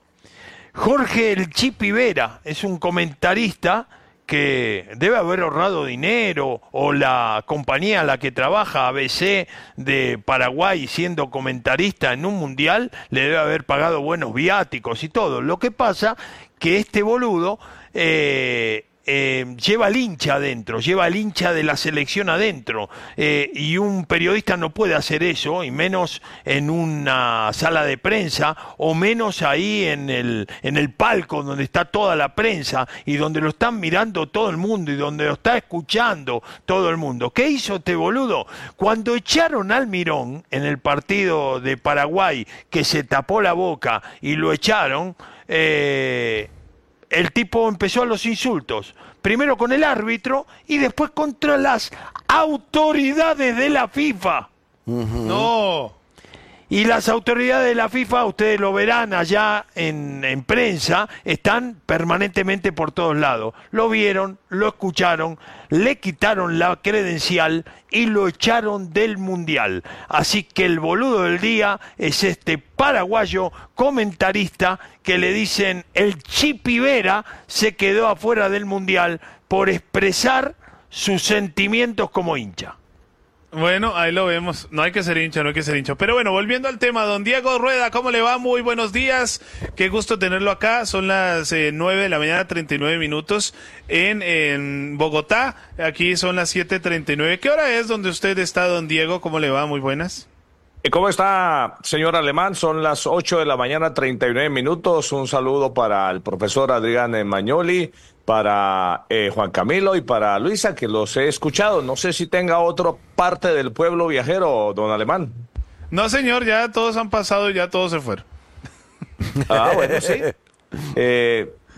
C: Jorge El Chipi Vera es un comentarista que debe haber ahorrado dinero, o la compañía a la que trabaja, A B C de Paraguay, siendo comentarista en un mundial, le debe haber pagado buenos viáticos y todo. Lo que pasa que este boludo eh, eh, lleva al hincha adentro, lleva al hincha de la selección adentro, eh, y un periodista no puede hacer eso, y menos en una sala de prensa, o menos ahí en el, en el palco donde está toda la prensa y donde lo están mirando todo el mundo y donde lo está escuchando todo el mundo. ¿Qué hizo este boludo? Cuando echaron al Mirón en el partido de Paraguay, que se tapó la boca y lo echaron, eh, el tipo empezó a los insultos, primero con el árbitro y después contra las autoridades de la FIFA.
B: Uh-huh.
A: No.
C: Y las autoridades de la FIFA, ustedes lo verán allá en, en prensa, están permanentemente por todos lados. Lo vieron, lo escucharon, le quitaron la credencial y lo echaron del Mundial. Así que el boludo del día es este paraguayo comentarista que le dicen el Chipi Vera se quedó afuera del Mundial por expresar sus sentimientos como hincha.
A: Bueno, ahí lo vemos. No hay que ser hincha, no hay que ser hincha. Pero bueno, volviendo al tema, don Diego Rueda, ¿cómo le va? Muy buenos días. Qué gusto tenerlo acá. Son las eh, nueve de la mañana, treinta y nueve minutos en, en Bogotá. Aquí son las siete treinta y nueve. ¿Qué hora es donde usted está, don Diego? ¿Cómo le va? Muy buenas.
N: ¿Cómo está, señor Alemán? Son las ocho de la mañana, treinta y nueve minutos. Un saludo para el profesor Adrián Mañoli, para eh, Juan Camilo y para Luisa, que los he escuchado. No sé si tenga otra parte del pueblo viajero, don Alemán.
A: No, señor, ya todos han pasado y ya todos se fueron.
N: Ah, bueno, sí. Eh,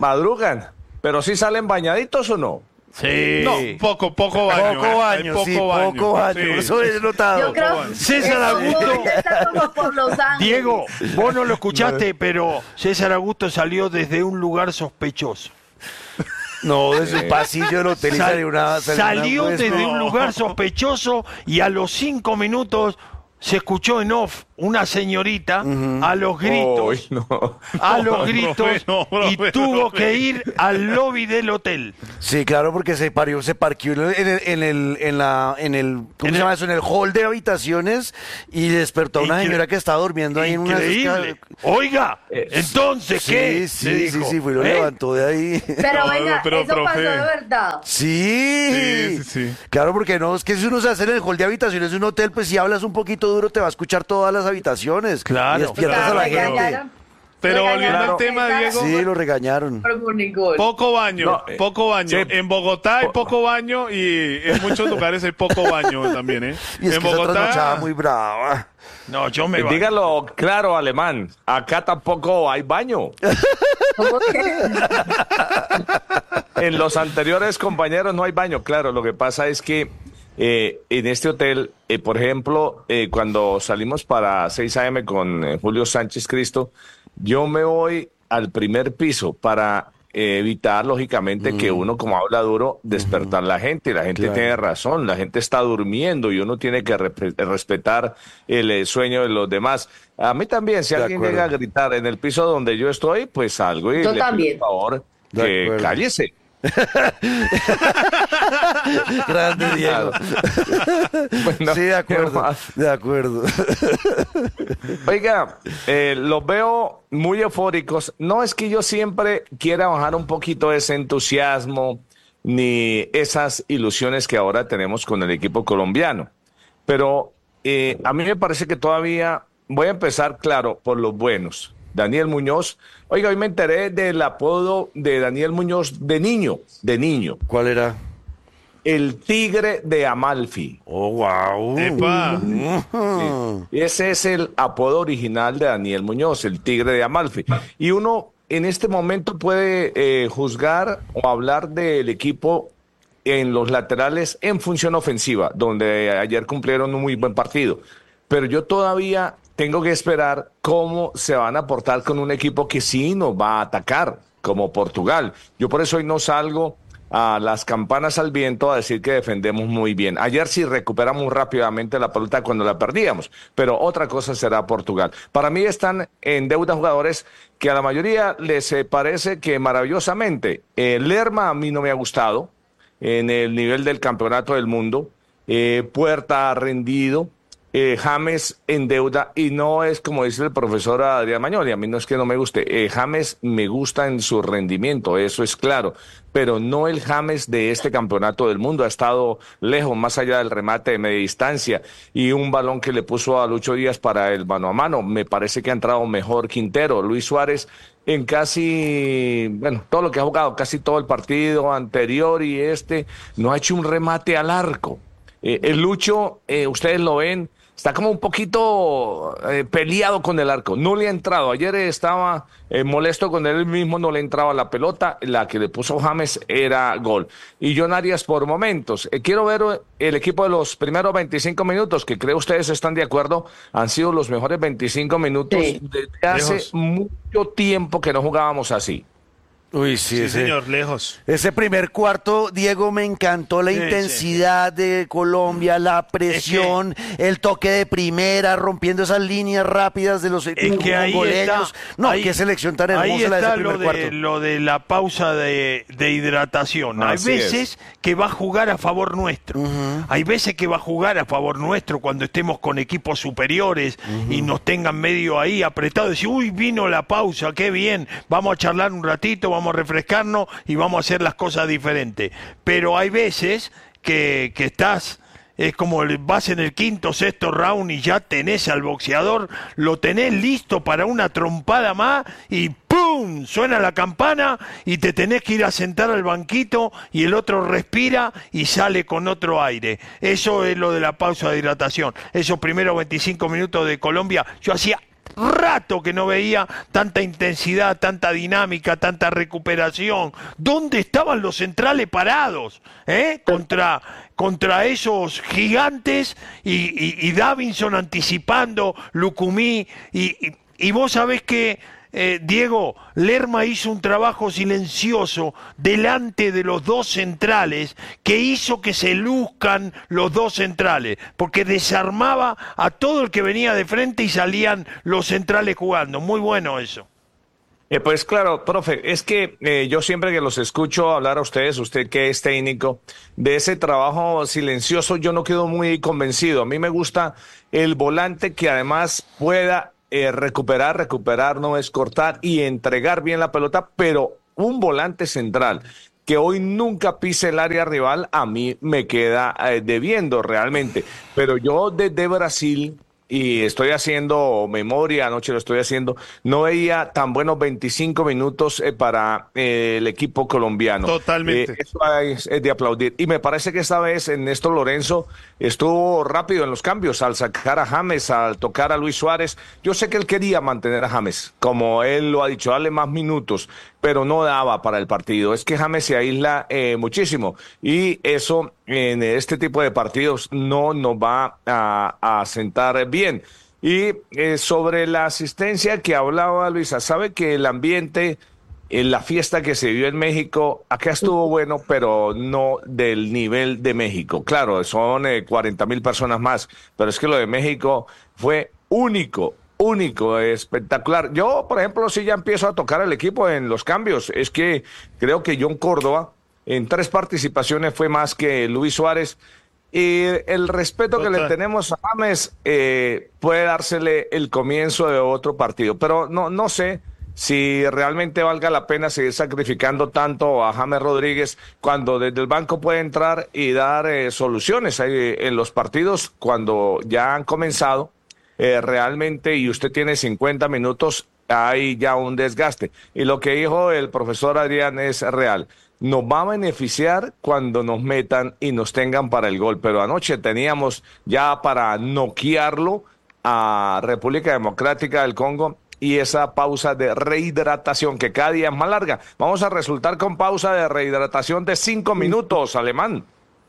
N: madrugan, pero sí salen bañaditos o no.
C: Sí.
A: No, poco, poco baño.
B: Poco
A: ¿eh?
B: baño,
A: Hay
B: sí, poco baño.
A: Sí.
B: Eso he notado.
M: Yo creo
C: César Augusto.
M: está como por Los Ángeles.
C: Diego, vos no lo escuchaste, pero César Augusto salió desde un lugar sospechoso.
B: No, desde el pasillo del hotel y
C: Sal-
B: salió una...
C: salió
B: una-
C: desde
B: no.
C: un lugar sospechoso y a los cinco minutos se escuchó en off una señorita a los gritos,
N: Uy, no.
C: a
A: No,
C: los gritos
A: profe, no, profe,
C: y tuvo
A: profe.
C: que ir al lobby del hotel.
B: Sí, claro, porque se parió, se parqueó en el, en el, en la, en el, ¿cómo
C: En
B: se
C: el-
B: llama eso? En el hall de habitaciones y despertó a una
C: Incre-
B: señora que estaba durmiendo ahí en una
C: Increíble. Oiga, entonces,
B: Sí,
C: ¿qué?
B: sí,
C: Le
B: sí,
C: dijo,
B: sí, fue, lo
C: ¿eh?
B: levantó de ahí.
M: Pero
A: No,
M: venga,
A: pero,
M: eso pasó
A: profe.
M: de verdad.
B: Sí.
A: Sí, sí, sí.
B: Claro, porque no, es que si uno se hace en el hall de habitaciones de un hotel, pues si hablas un poquito duro te va a escuchar todas las habitaciones.
C: Claro.
B: Y despiertas
M: Claro,
B: a la
M: regañaron.
B: gente.
A: Pero volviendo
M: Regañaron
A: al tema,
M: a
A: Diego.
B: Sí, lo regañaron.
M: por Monigol.
A: Poco baño,
N: No, eh,
A: poco baño.
N: sí.
A: En Bogotá hay poco baño y en muchos lugares hay poco baño también, ¿eh?
B: Y es
A: en
B: que esa trasnochada muy brava.
C: No, yo me
N: Eh,
C: baño.
N: Dígalo claro, alemán. Acá tampoco hay baño.
M: ¿Cómo que?
N: En los anteriores compañeros no hay baño. Claro, lo que pasa es que eh, en este hotel, eh, por ejemplo, eh, cuando salimos para seis a eme con eh, Julio Sánchez Cristo, yo me voy al primer piso para eh, evitar, lógicamente, que uno, como habla duro, despertar la gente. La gente
B: Claro.
N: tiene razón, la gente está durmiendo y uno tiene que re- respetar el eh, sueño de los demás. A mí también, si
B: De
N: alguien
B: acuerdo.
N: llega a gritar en el piso donde yo estoy, pues salgo y
M: Yo
N: le
M: también.
N: pido por favor
B: De
N: que
B: acuerdo.
N: cállese.
B: Grande Diego.
N: Bueno,
B: Sí, de
N: ¿qué
B: acuerdo.
N: más?
B: De acuerdo.
N: Oiga, eh, los veo muy eufóricos. No es que yo siempre quiera bajar un poquito ese entusiasmo ni esas ilusiones que ahora tenemos con el equipo colombiano. Pero eh, a mí me parece que todavía voy a empezar, claro, por los buenos. Daniel Muñoz. Oiga, hoy me enteré del apodo de Daniel Muñoz de niño, de niño.
B: ¿Cuál era?
N: El Tigre de Amalfi.
B: Oh, wow.
A: Epa.
N: Sí. Ese es el apodo original de Daniel Muñoz, el Tigre de Amalfi. Y uno en este momento puede eh, juzgar o hablar del equipo en los laterales en función ofensiva, donde ayer cumplieron un muy buen partido. Pero yo todavía tengo que esperar cómo se van a portar con un equipo que sí nos va a atacar, como Portugal. Yo por eso hoy no salgo a las campanas al viento a decir que defendemos muy bien. Ayer sí recuperamos rápidamente la pelota cuando la perdíamos, pero otra cosa será Portugal. Para mí están en deuda jugadores que a la mayoría les eh, parece que maravillosamente. Eh, Lerma a mí no me ha gustado en el nivel del campeonato del mundo. Eh, Puerta ha rendido. Eh, James en deuda, y no es como dice el profesor Adrián Mañoli, a mí no es que no me guste, eh, James me gusta en su rendimiento, eso es claro, pero no el James de este campeonato del mundo, ha estado lejos, más allá del remate de media distancia, y un balón que le puso a Lucho Díaz para el mano a mano, me parece que ha entrado mejor Quintero. Luis Suárez en casi, bueno, todo lo que ha jugado, casi todo el partido anterior y este, no ha hecho un remate al arco. Eh, el Lucho, eh, ustedes lo ven, está como un poquito eh, peleado con el arco, no le ha entrado. Ayer estaba eh, molesto con él mismo, no le entraba la pelota, la que le puso James era gol. Y John Arias por momentos. Eh, quiero ver el equipo de los primeros veinticinco minutos, que creo ustedes están de acuerdo, han sido los mejores veinticinco minutos
M: Sí.
N: desde hace
A: Lejos.
N: mucho tiempo que no jugábamos así.
B: Uy, sí,
A: Sí,
B: ese,
A: señor, lejos.
B: ese primer cuarto, Diego, me encantó la
C: Sí,
B: intensidad de Colombia, la presión, el toque de primera, rompiendo esas líneas rápidas de los
C: Es que ahí está,
B: mongoleños. No,
C: ahí-
B: qué selección tan
C: ahí
B: hermosa la de ese
C: está
B: primer
C: lo de,
B: cuarto.
C: lo de la pausa de, de hidratación.
N: Así
C: Hay
N: es.
C: veces que va a jugar a favor nuestro. Hay veces que va a jugar a favor nuestro cuando estemos con equipos superiores y nos tengan medio ahí apretados. Decir, uy, vino la pausa, qué bien, vamos a charlar un ratito, vamos a refrescarnos y vamos a hacer las cosas diferentes. Pero hay veces que, que estás... Es como el- vas en el quinto, sexto round y ya tenés al boxeador, lo tenés listo para una trompada más y ¡pum! Suena la campana y te tenés que ir a sentar al banquito y el otro respira y sale con otro aire. Eso es lo de la pausa de hidratación. Esos primeros veinticinco minutos de Colombia, yo hacía... rato que no veía tanta intensidad, tanta dinámica, tanta recuperación. ¿Dónde estaban los centrales parados? ¿Eh? Contra, contra esos gigantes y, y, y Davinson anticipando, Lucumí. Y, y, y vos sabés que, eh, Diego, Lerma hizo un trabajo silencioso delante de los dos centrales que hizo que se luzcan los dos centrales, porque desarmaba a todo el que venía de frente y salían los centrales jugando. Muy bueno eso.
N: Eh, pues claro, profe, es que eh, yo siempre que los escucho hablar a ustedes, usted que es técnico, de ese trabajo silencioso yo no quedo muy convencido. A mí me gusta el volante que además pueda Eh, recuperar, recuperar no es cortar y entregar bien la pelota, pero un volante central que hoy nunca pise el área rival, a mí me queda eh, debiendo realmente. Pero yo desde Brasil, y estoy haciendo memoria, anoche lo estoy haciendo, no veía tan buenos veinticinco minutos eh, para eh, el equipo colombiano.
A: Totalmente.
N: Eh, eso es, es de aplaudir. Y me parece que esta vez Ernesto Lorenzo estuvo rápido en los cambios al sacar a James, al tocar a Luis Suárez. Yo sé que él quería mantener a James, como él lo ha dicho, darle más minutos, pero no daba para el partido. Es que James se aísla eh, muchísimo y eso en este tipo de partidos no nos va a, a sentar bien. Y eh, sobre la asistencia que hablaba Luisa, sabe que el ambiente en la fiesta que se dio en México, acá estuvo bueno, pero no del nivel de México. Claro, son eh, cuarenta mil personas más, pero es que lo de México fue único, único, espectacular. Yo, por ejemplo, sí ya empiezo a tocar el equipo en los cambios. Es que creo que John Córdoba en tres participaciones fue más que Luis Suárez. Y el respeto Total. que le tenemos a James eh, puede dársele el comienzo de otro partido. Pero no, no sé si realmente valga la pena seguir sacrificando tanto a James Rodríguez cuando desde el banco puede entrar y dar eh, soluciones eh, en los partidos cuando ya han comenzado eh, realmente y usted tiene cincuenta minutos, hay ya un desgaste. Y lo que dijo el profesor Adrián es real. Nos va a beneficiar cuando nos metan y nos tengan para el gol. Pero anoche teníamos ya para noquearlo a República Democrática del Congo y esa pausa de rehidratación que cada día es más larga. Vamos a resultar con pausa de rehidratación de cinco minutos, Alemán.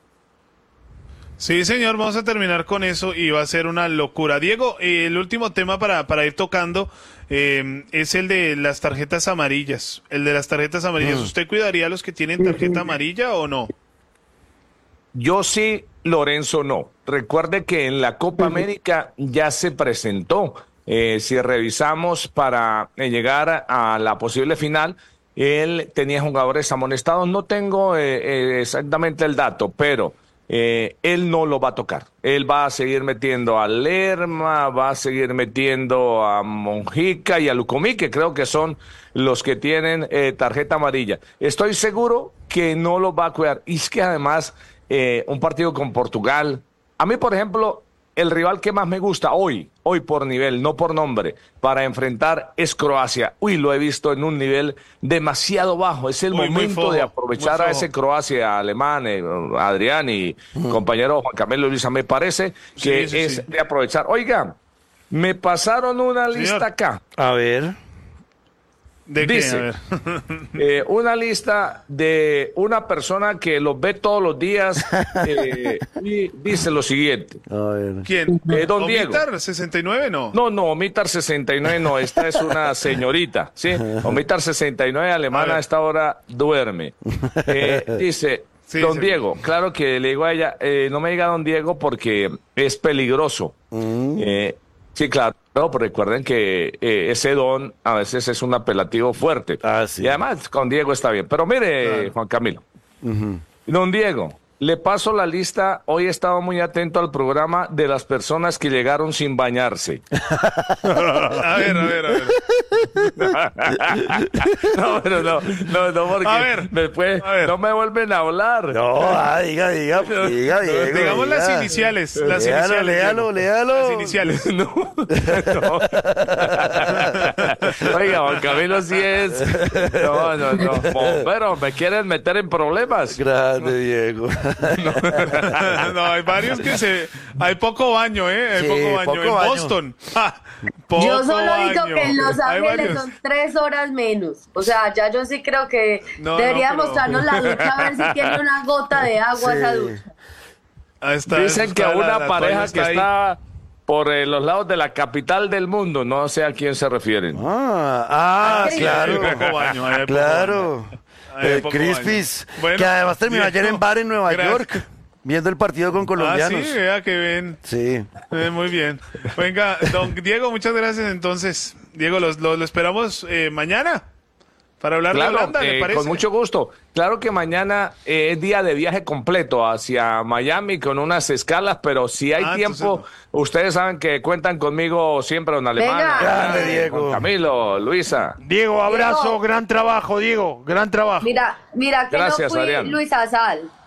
A: Sí, señor, vamos a terminar con eso y va a ser una locura. Diego, eh, el último tema para, para ir tocando eh, es el de las tarjetas amarillas. El de las tarjetas amarillas. Mm. ¿Usted cuidaría a los que tienen tarjeta amarilla o no?
N: Yo sí, Lorenzo no. Recuerde que en la Copa América ya se presentó. Eh, si revisamos para eh, llegar a la posible final, él tenía jugadores amonestados. No tengo eh, eh, exactamente el dato, pero Eh, él no lo va a tocar. Él va a seguir metiendo a Lerma, va a seguir metiendo a Mojica y a Lucumí, que creo que son los que tienen eh, tarjeta amarilla. Estoy seguro que no lo va a cuidar. Y es que además eh, un partido con Portugal, a mí por ejemplo el rival que más me gusta hoy, hoy por nivel, no por nombre, para enfrentar es Croacia. Uy, lo he visto en un nivel demasiado bajo. Es el Uy, momento fojo, de aprovechar a ese Croacia alemán, eh, Adrián y uh-huh. compañero Juan Camilo Luisa. Me parece que sí, sí, es sí. de aprovechar. Oiga, me pasaron una Señor. lista acá.
B: A ver.
N: ¿De Dice, qué? eh, una lista de una persona que los ve todos los días eh, y dice lo siguiente.
B: A ver.
A: ¿Quién?
N: Eh, don Diego.
A: ¿Omitar sesenta y nueve no?
N: No, no, Omitar sesenta y nueve no, esta es una señorita, ¿sí? Omitar sesenta y nueve alemana a, a esta hora duerme. Eh, dice, sí, don sí. Diego, claro que le digo a ella, eh, no me diga don Diego porque es peligroso. Mm. Eh, sí, claro. No, pero recuerden que eh, ese don a veces es un apelativo fuerte. Ah, sí. Y además con Diego está bien. Pero mire, claro. Juan Camilo. Uh-huh. Don Diego, le paso la lista. Hoy he estado muy atento al programa de las personas que llegaron sin bañarse.
A: a ver, a ver, a ver.
N: no, pero no, no, no, porque
A: a ver,
N: después a ver. no me vuelven a hablar.
B: No, ah, diga, diga, diga, diga, Diego,
A: digamos
B: diga.
A: las iniciales, las
B: léalo,
A: iniciales.
B: Léalo, léalo,
A: Las iniciales.
N: No, no. Oiga, Juan Camilo sí es... No, no, no. Pero me quieren meter en problemas.
B: Grande, Diego.
A: No, hay varios que se... Hay poco baño, ¿eh? Hay
B: Sí,
A: poco baño.
B: poco
A: en
B: baño.
A: Boston. ¡Ja! Poco
M: Yo solo digo
A: baño.
M: que en Los
A: Hay
M: Ángeles
A: varios.
M: son tres horas menos. O sea, ya yo sí creo que
A: No,
M: debería
A: no, pero-
M: mostrarnos la ducha a ver si tiene una gota de agua
B: Sí.
M: esa ducha.
A: Ahí está,
N: Dicen
A: está
N: que
A: la-
N: una
A: la
N: pareja
A: toalla
N: que
A: ahí.
N: está por eh, los lados de la capital del mundo, no sé a quién se refieren.
B: Ah, ah,
A: Sí,
B: claro.
A: hay poco baño, hay poco
B: Claro.
A: baño. Hay
B: Eh,
A: poco
B: Crispis,
A: baño. Bueno,
B: que además terminó ayer
A: Diego,
B: en bar en Nueva
A: gracias.
B: York, viendo el partido con
A: Ah,
B: colombianos.
A: sí, vea que ven.
B: Sí.
A: Eh, muy bien. Venga, don Diego, muchas gracias entonces. Diego, los- lo, lo esperamos eh, mañana para hablar de
N: Claro,
A: Holanda, ¿le
N: eh,
A: parece?
N: con mucho gusto. Claro que mañana eh, es día de viaje completo hacia Miami con unas escalas, pero si hay
A: Ah,
N: tiempo,
A: entonces
N: ustedes saben que cuentan conmigo siempre, don Alemán,
M: Venga.
B: Grande,
N: Juan
B: Diego.
N: Camilo, Luisa.
C: Diego, abrazo,
M: Diego.
C: gran trabajo, Diego, gran trabajo.
M: Mira, mira que
N: Gracias,
M: no fui
N: Adrián.
M: Luisa Sal.